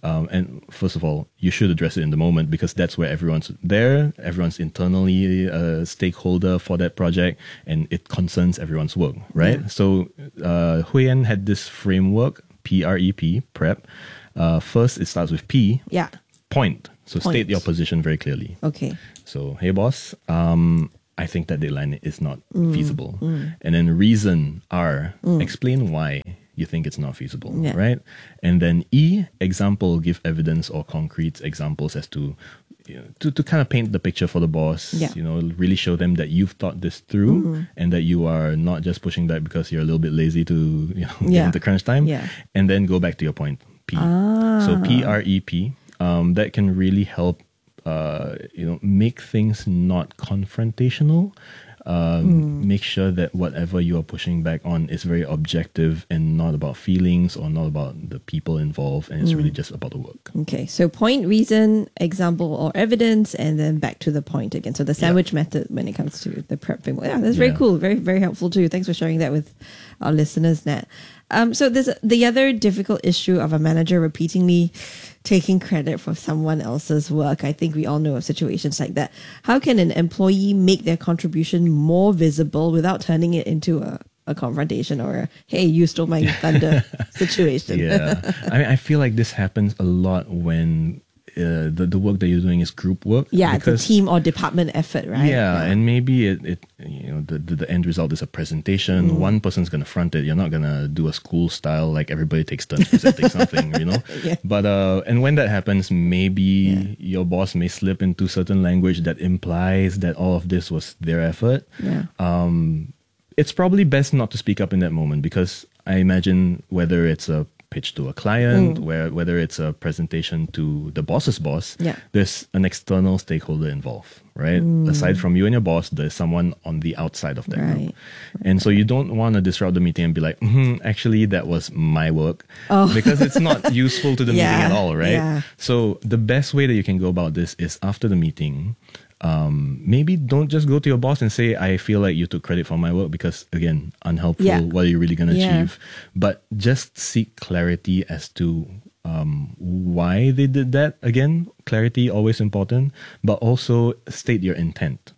[SPEAKER 19] Um, and first of all, you should address it in the moment because that's where everyone's there. Everyone's internally a stakeholder for that project, and it concerns everyone's work, right?
[SPEAKER 20] Yeah.
[SPEAKER 19] So uh, Huyen had this framework, P R E P, PREP. Uh, first, it starts with P.
[SPEAKER 7] Yeah.
[SPEAKER 19] Point. So
[SPEAKER 7] Point.
[SPEAKER 19] state your position very clearly.
[SPEAKER 7] Okay.
[SPEAKER 19] So, hey boss, um, I think that deadline is not
[SPEAKER 7] Mm,
[SPEAKER 19] feasible.
[SPEAKER 7] mm.
[SPEAKER 19] And then reason R,
[SPEAKER 7] Mm.
[SPEAKER 19] explain why you think it's not feasible,
[SPEAKER 7] Yeah.
[SPEAKER 19] right? And then E, example, give evidence or concrete examples as to, you know, to, to kind of paint the picture for the boss,
[SPEAKER 7] Yeah.
[SPEAKER 19] you know, really show them that you've thought this through
[SPEAKER 7] Mhm.
[SPEAKER 19] and that you are not just pushing back because you're a little bit lazy to, you know, get
[SPEAKER 7] Yeah.
[SPEAKER 19] into crunch time.
[SPEAKER 7] Yeah.
[SPEAKER 19] And then go back to your point, P.
[SPEAKER 7] Ah.
[SPEAKER 19] So P R E P, um, that can really help, uh, you know, make things not confrontational. Um,
[SPEAKER 7] Mm.
[SPEAKER 19] Make sure that whatever you are pushing back on is very objective and not about feelings or not about the people involved, and it's
[SPEAKER 7] Mm.
[SPEAKER 19] really just about the work.
[SPEAKER 7] Okay, so point, reason, example, or evidence, and then back to the point again. So the sandwich method when it comes to the prep framework. Yeah, that's very
[SPEAKER 19] Yeah.
[SPEAKER 7] cool. Very, very helpful too. Thanks for sharing that with our listeners, Nat. Um, so there's the other difficult issue of a manager repeatedly taking credit for someone else's work. I think we all know of situations like that. How can an employee make their contribution more visible without turning it into a, a confrontation or a, hey, you stole my thunder situation?
[SPEAKER 19] Yeah. I mean, I feel like this happens a lot when uh, the, the work that you're doing is group work.
[SPEAKER 7] Yeah, it's a
[SPEAKER 19] because-
[SPEAKER 7] team or department effort, right?
[SPEAKER 19] Yeah, and maybe it, it you know the, the, the end result is a presentation.
[SPEAKER 7] Mm.
[SPEAKER 19] One person's gonna front it. You're not gonna do a school style like everybody takes turns presenting something, you know.
[SPEAKER 7] Yeah.
[SPEAKER 19] But uh, and when that happens, maybe your boss may slip into certain language that implies that all of this was their effort.
[SPEAKER 7] Yeah.
[SPEAKER 19] Um, it's probably best not to speak up in that moment because I imagine whether it's a pitch to a client,
[SPEAKER 7] Mm.
[SPEAKER 19] where whether it's a presentation to the boss's boss,
[SPEAKER 7] Yeah.
[SPEAKER 19] there's an external stakeholder involved, right?
[SPEAKER 7] Mm.
[SPEAKER 19] Aside from you and your boss, there's someone on the outside of that
[SPEAKER 7] Right.
[SPEAKER 19] group. And so you don't want to disrupt the meeting and be like, mm, actually, that was my work.
[SPEAKER 7] Oh.
[SPEAKER 19] Because it's not useful to the
[SPEAKER 7] Yeah,
[SPEAKER 19] meeting at all, right?
[SPEAKER 7] yeah.
[SPEAKER 19] So the best way that you can go about this is after the meeting, um, maybe don't just go to your boss and say, I feel like you took credit for my work because, again, unhelpful.
[SPEAKER 7] Yeah.
[SPEAKER 19] What are you really going to
[SPEAKER 7] Yeah.
[SPEAKER 19] achieve? But just seek clarity as to um, why they did that. Again, clarity always important, but also state your intent.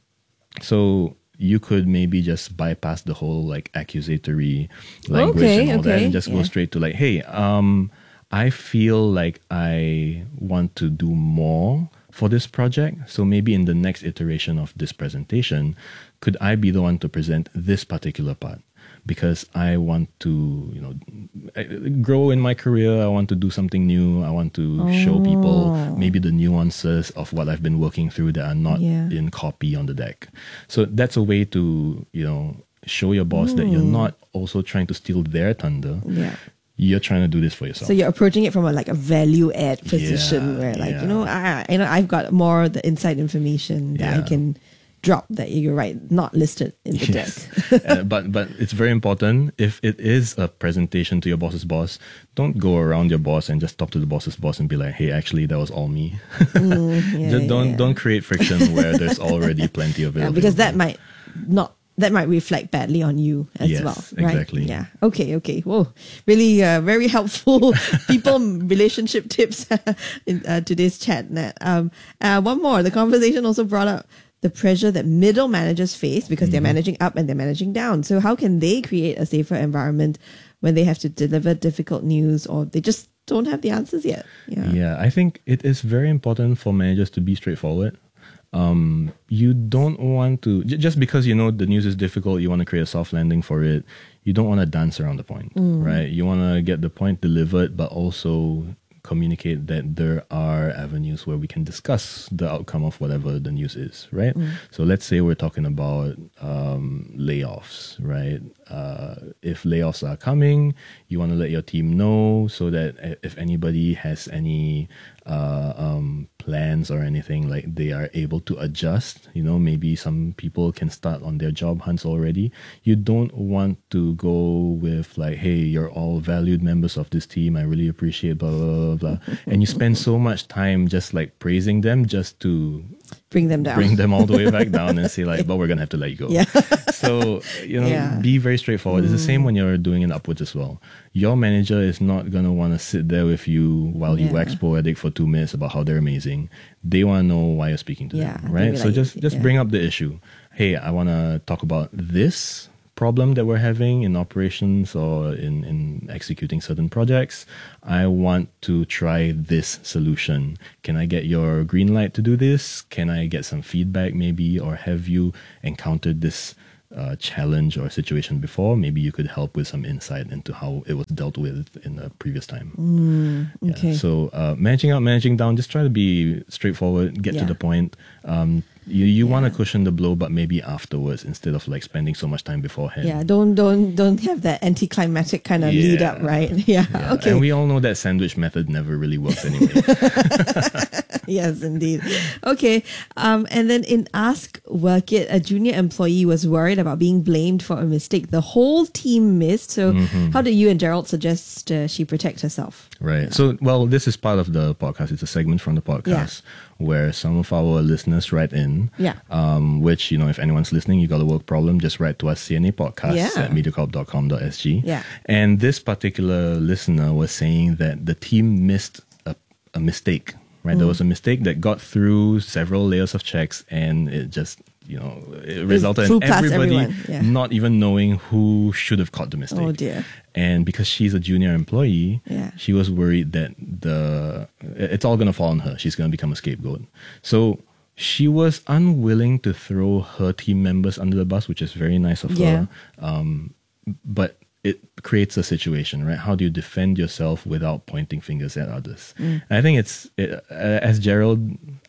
[SPEAKER 19] So you could maybe just bypass the whole like accusatory language
[SPEAKER 7] Okay,
[SPEAKER 19] and all that
[SPEAKER 7] okay,
[SPEAKER 19] and just go
[SPEAKER 7] yeah.
[SPEAKER 19] straight to like, hey, um, I feel like I want to do more for this project. So maybe in the next iteration of this presentation, could I be the one to present this particular part? Because I want to, you know, grow in my career. I want to do something new. I want to show people
[SPEAKER 7] Oh.
[SPEAKER 19] maybe the nuances of what I've been working through that are not
[SPEAKER 7] Yeah.
[SPEAKER 19] in copy on the deck. So that's a way to, you know, show your boss that you're
[SPEAKER 7] Mm.
[SPEAKER 19] not also trying to steal their thunder.
[SPEAKER 7] Yeah.
[SPEAKER 19] You're trying to do this for yourself.
[SPEAKER 7] So you're approaching it from a like a value add position
[SPEAKER 19] Yeah,
[SPEAKER 7] where like
[SPEAKER 19] yeah.
[SPEAKER 7] you know I you know I've got more the inside information that I
[SPEAKER 19] Yeah.
[SPEAKER 7] can drop that you're right not listed in the
[SPEAKER 19] Yes.
[SPEAKER 7] deck.
[SPEAKER 19] Uh, but but it's very important. If it is a presentation to your boss's boss, don't go around your boss and just talk to the boss's boss and be like, "Hey, actually, that was all me."
[SPEAKER 7] Mm, yeah,
[SPEAKER 19] just don't
[SPEAKER 7] yeah.
[SPEAKER 19] don't create friction where there's already plenty of it.
[SPEAKER 7] Yeah, because that might not that might reflect badly on you as
[SPEAKER 19] Yes,
[SPEAKER 7] well, right?
[SPEAKER 19] exactly.
[SPEAKER 7] Yeah. Okay. Okay. Whoa. Really, uh, very helpful people relationship tips in uh, today's chat, Nat. Um, uh, one more. The conversation also brought up the pressure that middle managers face because they're
[SPEAKER 19] Mm-hmm.
[SPEAKER 7] managing up and they're managing down. So how can they create a safer environment when they have to deliver difficult news or they just don't have the answers yet? Yeah.
[SPEAKER 19] Yeah, I think it is very important for managers to be straightforward. Um, you don't want to, j- just because you know the news is difficult, you want to create a soft landing for it. You don't want to dance around the point,
[SPEAKER 7] Mm.
[SPEAKER 19] right? You want to get the point delivered, but also communicate that there are avenues where we can discuss the outcome of whatever the news is, right?
[SPEAKER 7] Mm.
[SPEAKER 19] So let's say we're talking about um, layoffs, right? Uh, if layoffs are coming, you want to let your team know so that i- if anybody has any uh, um, plans or anything, like they are able to adjust. You know, maybe some people can start on their job hunts already. You don't want to go with like, hey, you're all valued members of this team. I really appreciate blah, blah, blah, blah. And you spend so much time just like praising them just to
[SPEAKER 7] bring them down.
[SPEAKER 19] Bring them all the way back down and say like, but we're going to have to let you go.
[SPEAKER 7] Yeah.
[SPEAKER 19] So, you know,
[SPEAKER 7] Yeah.
[SPEAKER 19] be very straightforward. Mm. It's the same when you're doing it upwards as well. Your manager is not going to want to sit there with you while you
[SPEAKER 7] Yeah.
[SPEAKER 19] wax poetic for two minutes about how they're amazing. They want to know why you're speaking to
[SPEAKER 7] Yeah,
[SPEAKER 19] them,
[SPEAKER 7] they'll
[SPEAKER 19] right?
[SPEAKER 7] be
[SPEAKER 19] So
[SPEAKER 7] like,
[SPEAKER 19] just, just
[SPEAKER 7] yeah.
[SPEAKER 19] bring up the issue. Hey, I want to talk about this problem that we're having in operations or in, in executing certain projects. I want to try this solution. Can I get your green light to do this? Can I get some feedback maybe? Or have you encountered this uh, challenge or situation before? Maybe you could help with some insight into how it was dealt with in the previous time.
[SPEAKER 7] Mm, okay.
[SPEAKER 19] Yeah. So uh, managing up, managing down, just try to be straightforward, get
[SPEAKER 7] Yeah.
[SPEAKER 19] to the point. Um, you you want to cushion the blow, but maybe afterwards instead of like spending so much time beforehand.
[SPEAKER 7] Yeah, don't don't don't have that anticlimactic kind of
[SPEAKER 19] Yeah.
[SPEAKER 7] lead up, right? Yeah.
[SPEAKER 19] Yeah,
[SPEAKER 7] Okay.
[SPEAKER 19] And we all know that sandwich method never really works anyway.
[SPEAKER 7] Yes, indeed. Okay. Um, and then in Ask Work It, a junior employee was worried about being blamed for a mistake the whole team missed. So,
[SPEAKER 19] Mhm.
[SPEAKER 7] how did you and Gerald suggest uh, she protect herself?
[SPEAKER 19] Right. So, well, this is part of the podcast. It's a segment from the podcast where some of our listeners write in.
[SPEAKER 7] Yeah.
[SPEAKER 19] Um, which, you know, if anyone's listening, you got a work problem, just write to us, C N A podcast
[SPEAKER 7] Yeah.
[SPEAKER 19] at mediacorp dot com dot s g.
[SPEAKER 7] Yeah.
[SPEAKER 19] And this particular listener was saying that the team missed a, a mistake, right? There
[SPEAKER 7] Mm.
[SPEAKER 19] was a mistake that got through several layers of checks and it just, you know, it resulted
[SPEAKER 7] flew
[SPEAKER 19] in
[SPEAKER 7] past
[SPEAKER 19] everybody
[SPEAKER 7] everyone, yeah.
[SPEAKER 19] not even knowing who should have caught the mistake.
[SPEAKER 7] Oh dear.
[SPEAKER 19] And because she's a junior employee,
[SPEAKER 7] Yeah.
[SPEAKER 19] she was worried that the it's all going to fall on her. She's going to become a scapegoat. So she was unwilling to throw her team members under the bus, which is very nice of
[SPEAKER 7] Yeah.
[SPEAKER 19] her. Um, but it creates a situation, right? How do you defend yourself without pointing fingers at others?
[SPEAKER 7] Mm.
[SPEAKER 19] And I think it's it, as Gerald,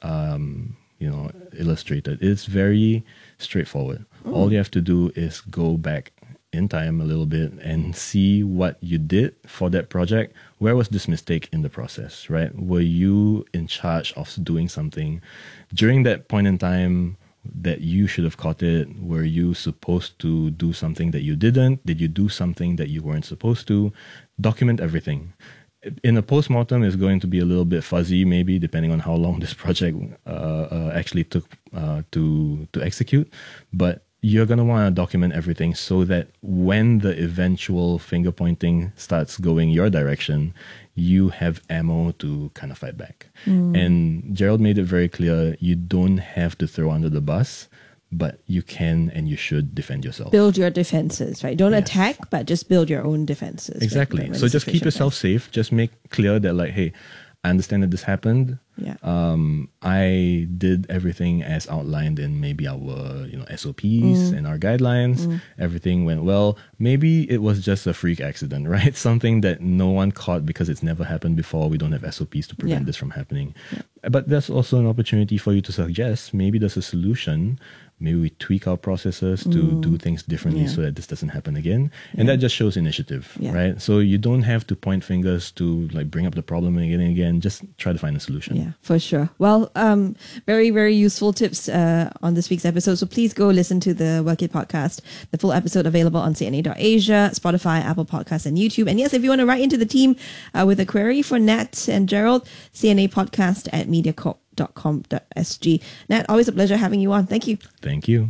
[SPEAKER 19] um, you know, illustrated. It's very straightforward.
[SPEAKER 7] Mm.
[SPEAKER 19] All you have to do is go back in time a little bit and see what you did for that project. Where was this mistake in the process, right? Were you in charge of doing something during that point in time that you should have caught it? Were you supposed to do something that you didn't? Did you do something that you weren't supposed to? Document everything. In a postmortem, is going to be a little bit fuzzy, maybe depending on how long this project uh, uh, actually took uh, to to execute. But you're going to want to document everything so that when the eventual finger pointing starts going your direction, you have ammo to kind of fight back.
[SPEAKER 7] Mm.
[SPEAKER 19] And Gerald made it very clear, you don't have to throw under the bus, but you can and you should defend yourself.
[SPEAKER 7] Build your defenses, right? Don't attack, but just build your own defenses.
[SPEAKER 19] Exactly.
[SPEAKER 7] when- when
[SPEAKER 19] So
[SPEAKER 7] the
[SPEAKER 19] just keep
[SPEAKER 7] situation
[SPEAKER 19] yourself safe. Just make clear that like, hey, I understand that this happened.
[SPEAKER 7] Yeah.
[SPEAKER 19] Um, I did everything as outlined in maybe our, you know, S O Ps
[SPEAKER 7] Mm.
[SPEAKER 19] and our guidelines.
[SPEAKER 7] Mm.
[SPEAKER 19] Everything went well. Maybe it was just a freak accident, right? Something that no one caught because it's never happened before. We don't have S O Ps to prevent
[SPEAKER 7] Yeah.
[SPEAKER 19] this from happening. But that's also an opportunity for you to suggest maybe there's a solution. Maybe we tweak our processes to
[SPEAKER 7] Mm.
[SPEAKER 19] do things differently
[SPEAKER 7] Yeah.
[SPEAKER 19] so that this doesn't happen again. And that just shows initiative,
[SPEAKER 7] Yeah.
[SPEAKER 19] right? So you don't have to point fingers to like bring up the problem again and again. Just try to find a solution.
[SPEAKER 7] Yeah, for sure. Well, um, very, very useful tips uh, on this week's episode. So please go listen to the Work It podcast. The full episode available on C N A dot Asia, Spotify, Apple Podcasts, and YouTube. And yes, if you want to write into the team uh, with a query for Nat and Gerald, C N A podcast at mediacorp dot com dot s g. Nat, always a pleasure having you on. Thank you.
[SPEAKER 19] Thank you.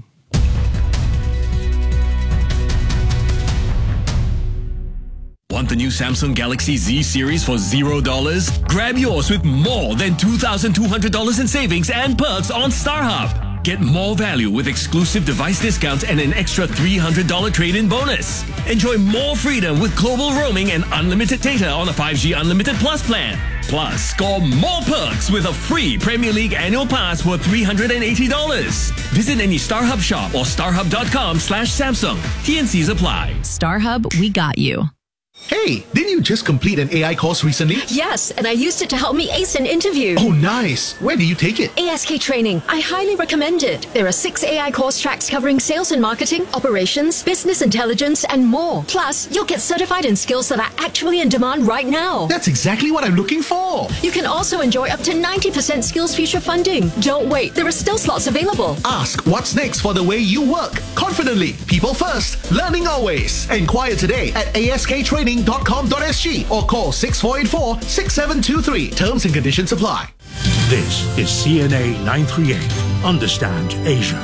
[SPEAKER 8] Want the new Samsung Galaxy Z series for zero dollars? Grab yours with more than two thousand two hundred dollars in savings and perks on StarHub. Get more value with exclusive device discounts and an extra three hundred dollars trade-in bonus. Enjoy more freedom with global roaming and unlimited data on a five G Unlimited Plus plan. Plus, score more perks with a free Premier League annual pass worth three hundred eighty dollars. Visit any StarHub shop or starhub dot com slash Samsung. T N Cs apply.
[SPEAKER 20] StarHub, we got you.
[SPEAKER 21] Hey, didn't you just complete an A I course recently?
[SPEAKER 22] Yes, and I used it to help me ace an interview.
[SPEAKER 21] Oh, nice. Where do you take it?
[SPEAKER 22] A S K Training. I highly recommend it. There are six A I course tracks covering sales and marketing, operations, business intelligence, and more. Plus, you'll get certified in skills that are actually in demand right now.
[SPEAKER 21] That's exactly what I'm looking for.
[SPEAKER 22] You can also enjoy up to ninety percent Skills Future funding. Don't wait, there are still slots available.
[SPEAKER 21] Ask what's next for the way you work. Confidently, people first, learning always. Enquire today at A S K training dot com dot s g or call six four eight four, six seven two three. Terms and conditions apply.
[SPEAKER 18] This is C N A nine thirty-eight.
[SPEAKER 1] understand Asia.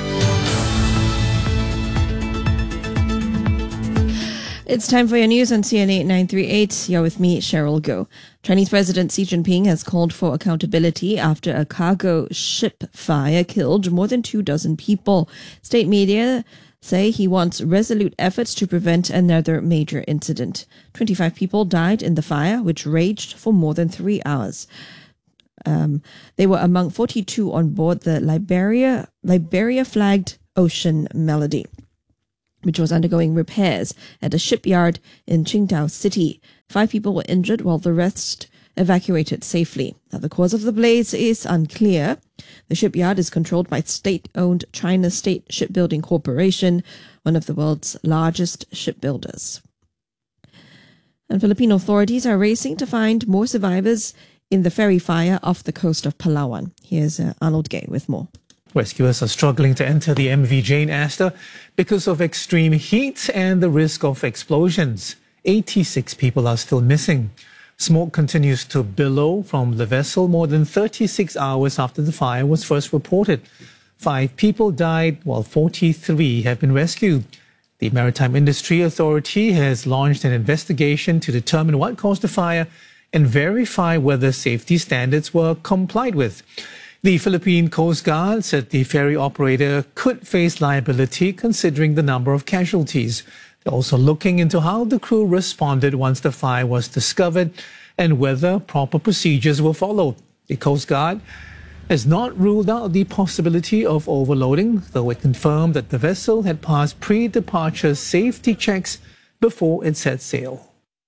[SPEAKER 7] It's time for your news on C N A nine thirty-eight. You're with me, Cheryl Goh. Chinese President Xi Jinping has called for accountability after a cargo ship fire killed more than two dozen people. State media say he wants resolute efforts to prevent another major incident. twenty-five people died in the fire, which raged for more than three hours. Um, they were among forty-two on board the Liberia, Liberia-flagged Ocean Melody, which was undergoing repairs at a shipyard in Qingdao City. Five people were injured while the rest evacuated safely. Now, the cause of the blaze is unclear. The shipyard is controlled by state-owned China State Shipbuilding Corporation, one of the world's largest shipbuilders. And Philippine authorities are racing to find more survivors in the ferry fire off the coast of Palawan. Here's uh, Arnold Gay with more.
[SPEAKER 20] Rescuers are struggling to enter the M V Jane Astor because of extreme heat and the risk of explosions. eighty-six people are still missing. Smoke continues to billow from the vessel more than thirty-six hours after the fire was first reported. Five people died while forty-three have been rescued. The Maritime Industry Authority has launched an investigation to determine what caused the fire and verify whether safety standards were complied with. The Philippine Coast Guard said the ferry operator could face liability considering the number of casualties. They're also looking into how the crew responded once the fire was discovered and whether proper procedures were followed. The Coast Guard has not ruled out the possibility of overloading, though it confirmed that the vessel had passed pre-departure safety checks before it set sail.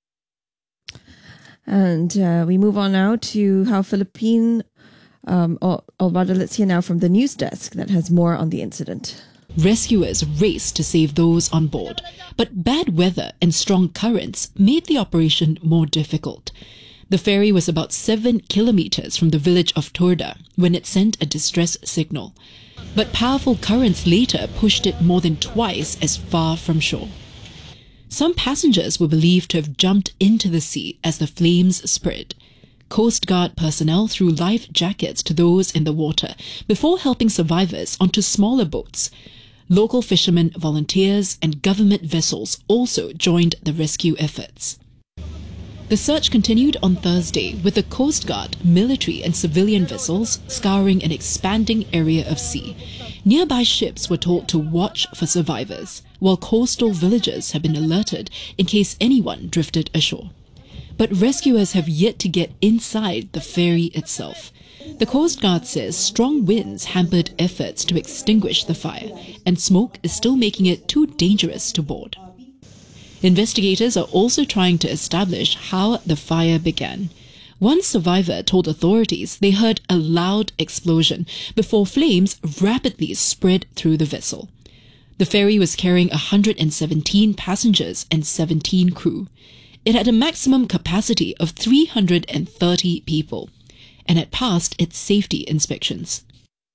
[SPEAKER 7] And uh, we move on now to how Philippine Um, or, or rather, let's hear now from the news desk that has more on the incident.
[SPEAKER 23] Rescuers raced to save those on board, but bad weather and strong currents made the operation more difficult. The ferry was about seven kilometers from the village of Torda when it sent a distress signal, but powerful currents later pushed it more than twice as far from shore. Some passengers were believed to have jumped into the sea as the flames spread. Coast Guard personnel threw life jackets to those in the water before helping survivors onto smaller boats. Local fishermen, volunteers, and government vessels also joined the rescue efforts. The search continued on Thursday with the Coast Guard, military, and civilian vessels scouring an expanding area of sea. Nearby ships were told to watch for survivors, while coastal villagers have been alerted in case anyone drifted ashore. But rescuers have yet to get inside the ferry itself. The Coast Guard says strong winds hampered efforts to extinguish the fire, and smoke is still making it too dangerous to board. Investigators are also trying to establish how the fire began. One survivor told authorities they heard a loud explosion before flames rapidly spread through the vessel. The ferry was carrying one hundred seventeen passengers and seventeen crew. It had a maximum capacity of three hundred thirty people and had passed its safety inspections.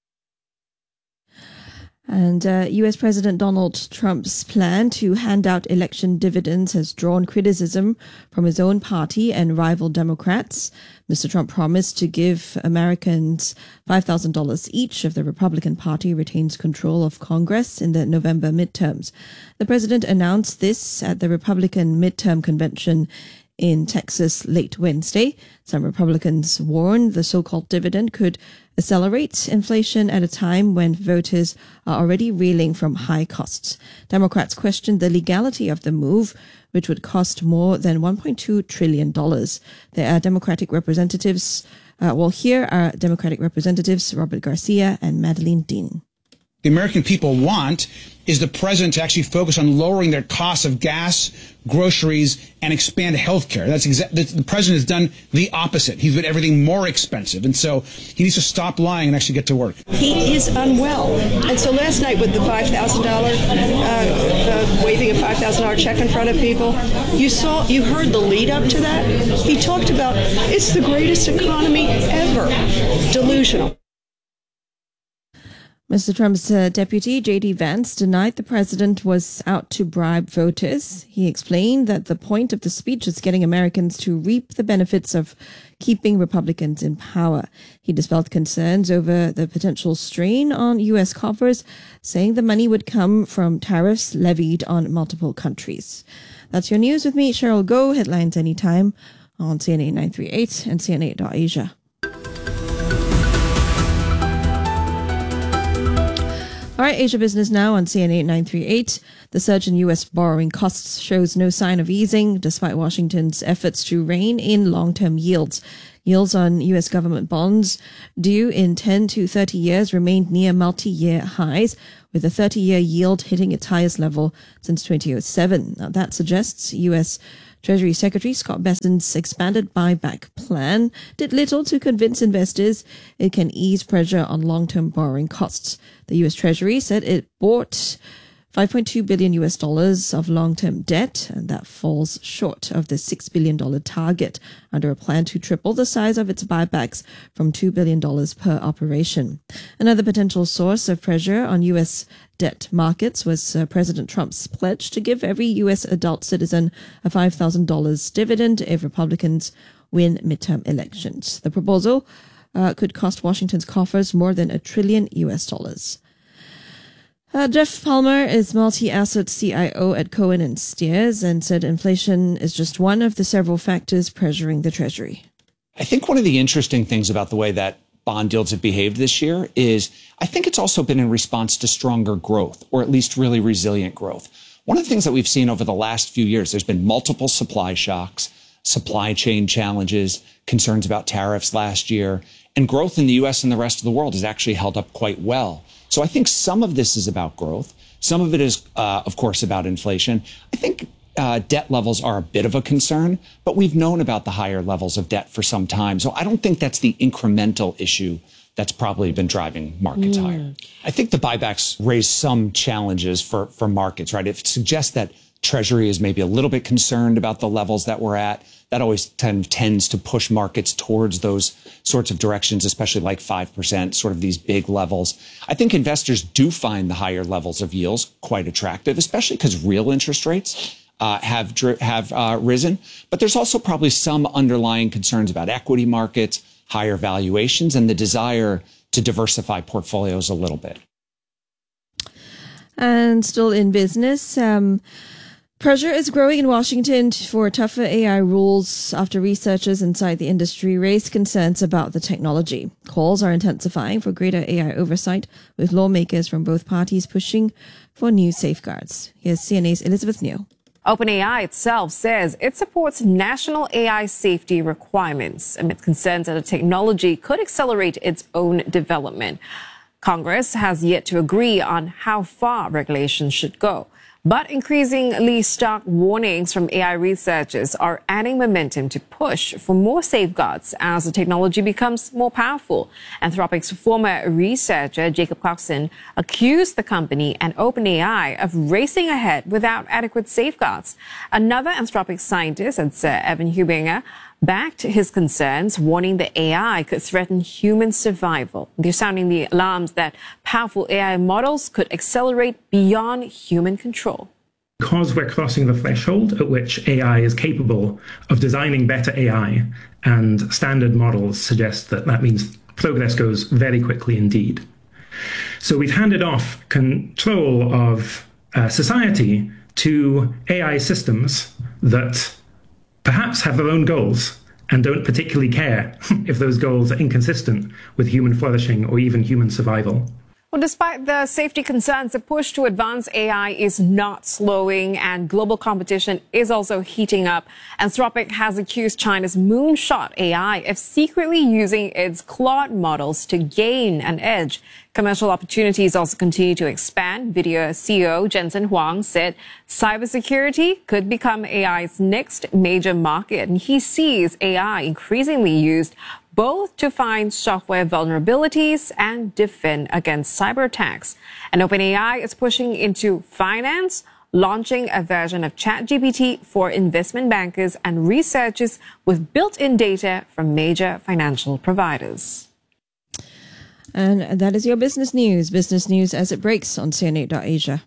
[SPEAKER 7] And uh, U S President Donald Trump's plan to hand out election dividends has drawn criticism from his own party and rival Democrats. Mister Trump promised to give Americans five thousand dollars each if the Republican Party retains control of Congress in the November midterms. The president announced this at the Republican midterm convention in Texas late Wednesday. Some Republicans warned the so-called dividend could accelerate inflation at a time when voters are already reeling from high costs. Democrats questioned the legality of the move, which would cost more than one point two trillion dollars. There are Democratic representatives, uh, well, here are Democratic representatives Robert Garcia and Madeleine Dean.
[SPEAKER 24] The American people want is the president to actually focus on lowering their costs of gas, groceries, and expand health care. That's exactly, the president has done the opposite. He's made everything more expensive. And so he needs to stop lying and actually get to work.
[SPEAKER 25] He is unwell. And so last night with the five thousand dollars, uh, uh, waving a five thousand dollars check in front of people, you saw, you heard the lead up to that. He talked about it's the greatest economy ever. Delusional.
[SPEAKER 7] Mister Trump's uh, deputy, J D Vance, denied the president was out to bribe voters. He explained that the point of the speech is getting Americans to reap the benefits of keeping Republicans in power. He dispelled concerns over the potential strain on U S coffers, saying the money would come from tariffs levied on multiple countries. That's your news with me, Cheryl Goh. Headlines anytime on C N A nine thirty-eight and C N A dot Asia. All right, Asia Business now on C N A nine thirty-eight. The surge in U S borrowing costs shows no sign of easing despite Washington's efforts to rein in long-term yields. Yields on U S government bonds due in ten to thirty years remained near multi-year highs, with the thirty-year yield hitting its highest level since twenty oh seven. Now, that suggests U S Treasury Secretary Scott Bessent's expanded buyback plan did little to convince investors it can ease pressure on long-term borrowing costs. The U S Treasury said it bought five point two billion U S dollars of long-term debt, and that falls short of the six billion dollars target under a plan to triple the size of its buybacks from two billion dollars per operation. Another potential source of pressure on U S debt markets was uh, President Trump's pledge to give every U S adult citizen a five thousand dollars dividend if Republicans win midterm elections. The proposal uh, could cost Washington's coffers more than a trillion U S dollars. Uh, Jeff Palmer is multi-asset C I O at Cohen and Steers and said inflation is just one of the several factors pressuring the Treasury.
[SPEAKER 1] I think one of the interesting things about the way that bond yields have behaved this year is I think it's also been in response to stronger growth, or at least really resilient growth. One of the things that we've seen over the last few years, there's been multiple supply shocks, supply chain challenges, concerns about tariffs last year, and growth in the U S and the rest of the world has actually held up quite well. So I think some of this is about growth. Some of it is, uh, of course, about inflation. I think uh, debt levels are a bit of a concern, but we've known about the higher levels of debt for some time. So I don't think that's the incremental issue that's probably been driving markets mm. higher. I think the buybacks raise some challenges for, for markets, right? It suggests that Treasury is maybe a little bit concerned about the levels that we're at. That always tend, tends to push markets towards those sorts of directions, especially like five percent, sort of these big levels. I think investors do find the higher levels of yields quite attractive, especially because real interest rates uh, have have uh, risen. But there's also probably some underlying concerns about equity markets, higher valuations, and the desire to diversify portfolios a little bit.
[SPEAKER 7] And still in business, um, pressure is growing in Washington for tougher A I rules after researchers inside the industry raise concerns about the technology. Calls are intensifying for greater A I oversight, with lawmakers from both parties pushing for new safeguards. Here's C N A's Elizabeth Neo.
[SPEAKER 2] OpenAI itself says it supports national A I safety requirements amid concerns that the technology could accelerate its own development. Congress has yet to agree on how far regulations should go. But increasingly stark warnings from A I researchers are adding momentum to push for more safeguards as the technology becomes more powerful. Anthropic's former researcher, Jacob Coxon, accused the company and OpenAI of racing ahead without adequate safeguards. Another Anthropic scientist, Sir Evan Hubinger, backed his concerns, warning that A I could threaten human survival. They're sounding the alarms that powerful A I models could accelerate beyond human control.
[SPEAKER 4] Because we're crossing the threshold at which A I is capable of designing better A I, and standard models suggest that that means progress goes very quickly indeed. So we've handed off control of uh, society to A I systems that perhaps have their own goals and don't particularly care if those goals are inconsistent with human flourishing or even human survival.
[SPEAKER 2] Well, despite the safety concerns, the push to advance A I is not slowing, and global competition is also heating up. Anthropic has accused China's Moonshot A I of secretly using its Claude models to gain an edge. Commercial opportunities also continue to expand. Video C E O Jensen Huang said cybersecurity could become A I's next major market, and he sees A I increasingly used both to find software vulnerabilities and defend against cyber attacks. And OpenAI is pushing into finance, launching a version of ChatGPT for investment bankers and researchers with built-in data from major financial providers.
[SPEAKER 7] And that is your business news. Business news as it breaks on C N eight dot Asia.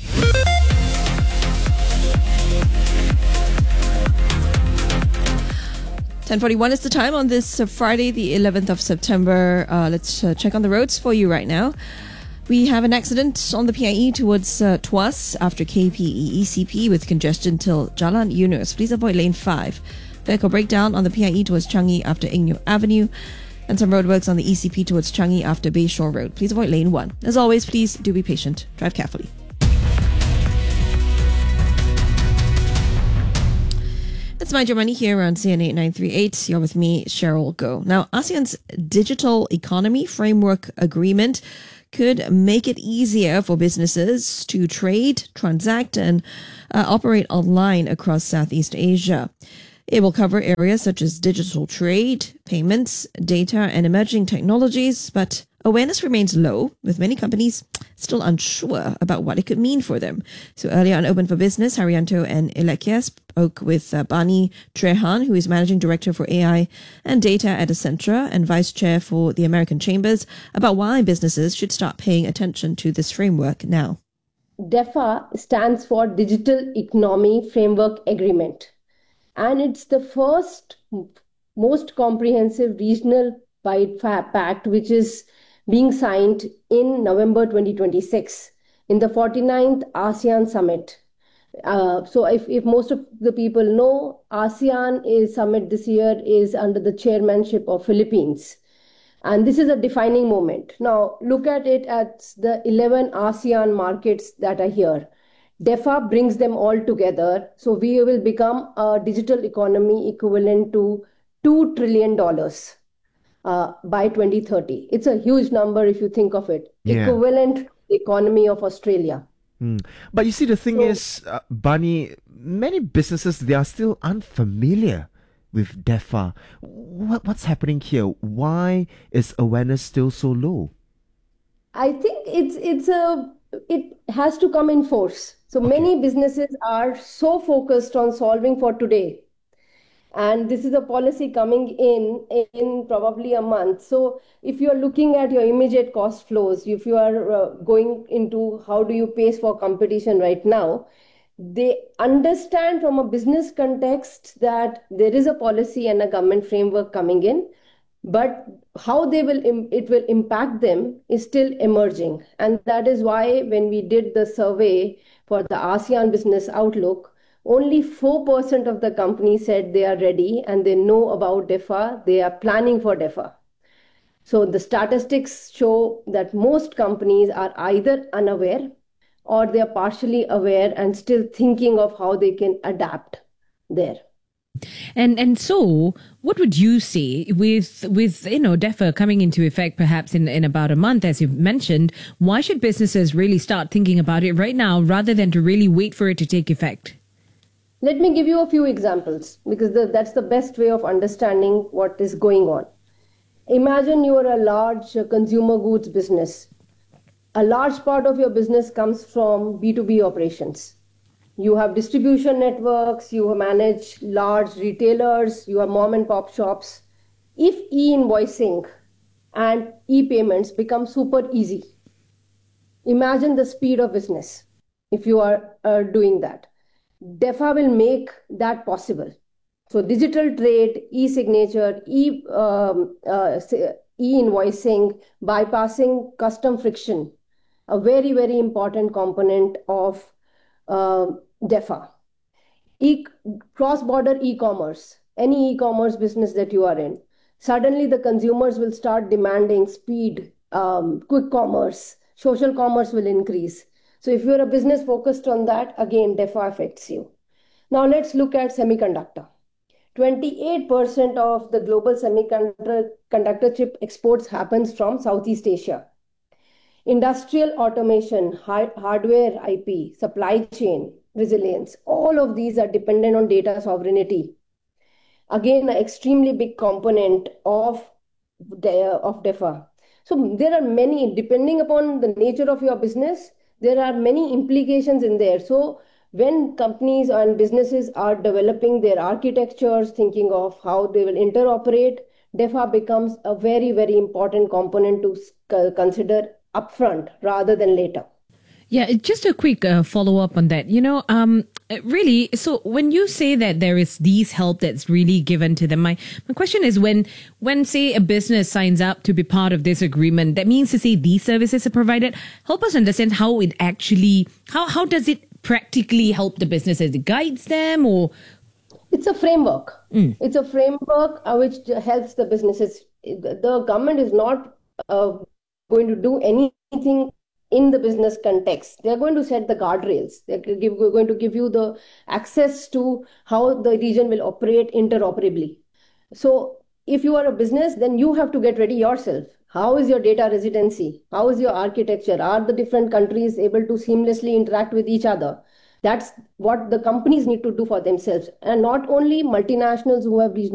[SPEAKER 7] ten forty-one is the time on this uh, Friday, the eleventh of September. Uh, let's uh, check on the roads for you right now. We have an accident on the P I E towards uh, Tuas after K P E E C P with congestion till Jalan Yunus. Please avoid lane five. Vehicle breakdown on the P I E towards Changi after Ingyo Avenue. And some roadworks on the E C P towards Changi after Bayshore Road. Please avoid lane one. As always, please do be patient. Drive carefully. It's Mind Your Money here on C N eight nine three eight. You're with me, Cheryl Goh. Now, ASEAN's Digital Economy Framework Agreement could make it easier for businesses to trade, transact, and uh, operate online across Southeast Asia. It will cover areas such as digital trade, payments, data, and emerging technologies, but awareness remains low, with many companies still unsure about what it could mean for them. So earlier on Open for Business, Haryanto and Elekia spoke with uh, Bani Trehan, who is Managing Director for A I and Data at Accenture and Vice Chair for the American Chambers, about why businesses should start paying attention to this framework now.
[SPEAKER 5] DEFA stands for Digital Economy Framework Agreement. And it's the first, most comprehensive regional pact which is being signed in November twenty twenty-six in the forty-ninth ASEAN Summit. Uh, so if, if most of the people know, ASEAN is summit this year is under the chairmanship of Philippines. And this is a defining moment. Now, look at it as the eleven ASEAN markets that are here. DEFA brings them all together. So we will become a digital economy equivalent to two trillion dollars uh, by twenty thirty. It's a huge number if you think of it. Yeah. Equivalent to the economy of Australia.
[SPEAKER 6] Mm. But you see, the thing
[SPEAKER 5] so,
[SPEAKER 6] is, uh, Bunny, many businesses, they are still unfamiliar with DEFA. What, what's happening here? Why is awareness still so low?
[SPEAKER 5] I think it's it's a it has to come in force. So okay. Many businesses are so focused on solving for today. And this is a policy coming in in probably a month. So if you're looking at your immediate cost flows, if you are uh, going into how do you pace for competition right now, they understand from a business context that there is a policy and a government framework coming in. But how they will it will impact them is still emerging. And that is why when we did the survey for the ASEAN Business Outlook, only four percent of the companies said they are ready and they know about DEFA, they are planning for DEFA. So the statistics show that most companies are either unaware or they are partially aware and still thinking of how they can adapt there.
[SPEAKER 3] And and so, what would you say with with you know DEFA coming into effect perhaps in, in about a month, as you mentioned? Why should businesses really start thinking about it right now rather than to really wait for it to take effect?
[SPEAKER 5] Let me give you a few examples because the, that's the best way of understanding what is going on. Imagine you are a large consumer goods business. A large part of your business comes from B two B operations. You have distribution networks, you manage large retailers, you have mom and pop shops. If e-invoicing and e-payments become super easy, imagine the speed of business if you are uh, doing that. DEFA will make that possible. So digital trade, e-signature, e, um, uh, e-invoicing, bypassing custom friction, a very, very important component of Uh, DEFA. E- cross-border e-commerce, any e-commerce business that you are in, suddenly the consumers will start demanding speed, um, quick commerce, social commerce will increase. So if you're a business focused on that, again, DEFA affects you. Now let's look at semiconductor. twenty-eight percent of the global semiconductor chip exports happens from Southeast Asia. Industrial automation, hard- hardware I P, supply chain resilience, all of these are dependent on data sovereignty. Again, an extremely big component of, de- of DEFA. So there are many, depending upon the nature of your business, there are many implications in there. So when companies and businesses are developing their architectures, thinking of how they will interoperate, DEFA becomes a very, very important component to c- consider upfront rather than later.
[SPEAKER 3] Yeah, just a quick uh, follow up on that. You know, um, really, so when you say that there is these help that's really given to them, my, my question is when, when say a business signs up to be part of this agreement, that means to say these services are provided. Help us understand how it actually, how, how does it practically help the businesses? It guides them or?
[SPEAKER 5] It's a framework. Mm. It's a framework uh, which helps the businesses. The government is not uh, going to do anything in the business context. They're going to set the guardrails. They're give, going to give you the access to how the region will operate interoperably. So if you are a business, then you have to get ready yourself. How is your data residency? How is your architecture? Are the different countries able to seamlessly interact with each other? That's what the companies need to do for themselves. And not only multinationals who have regional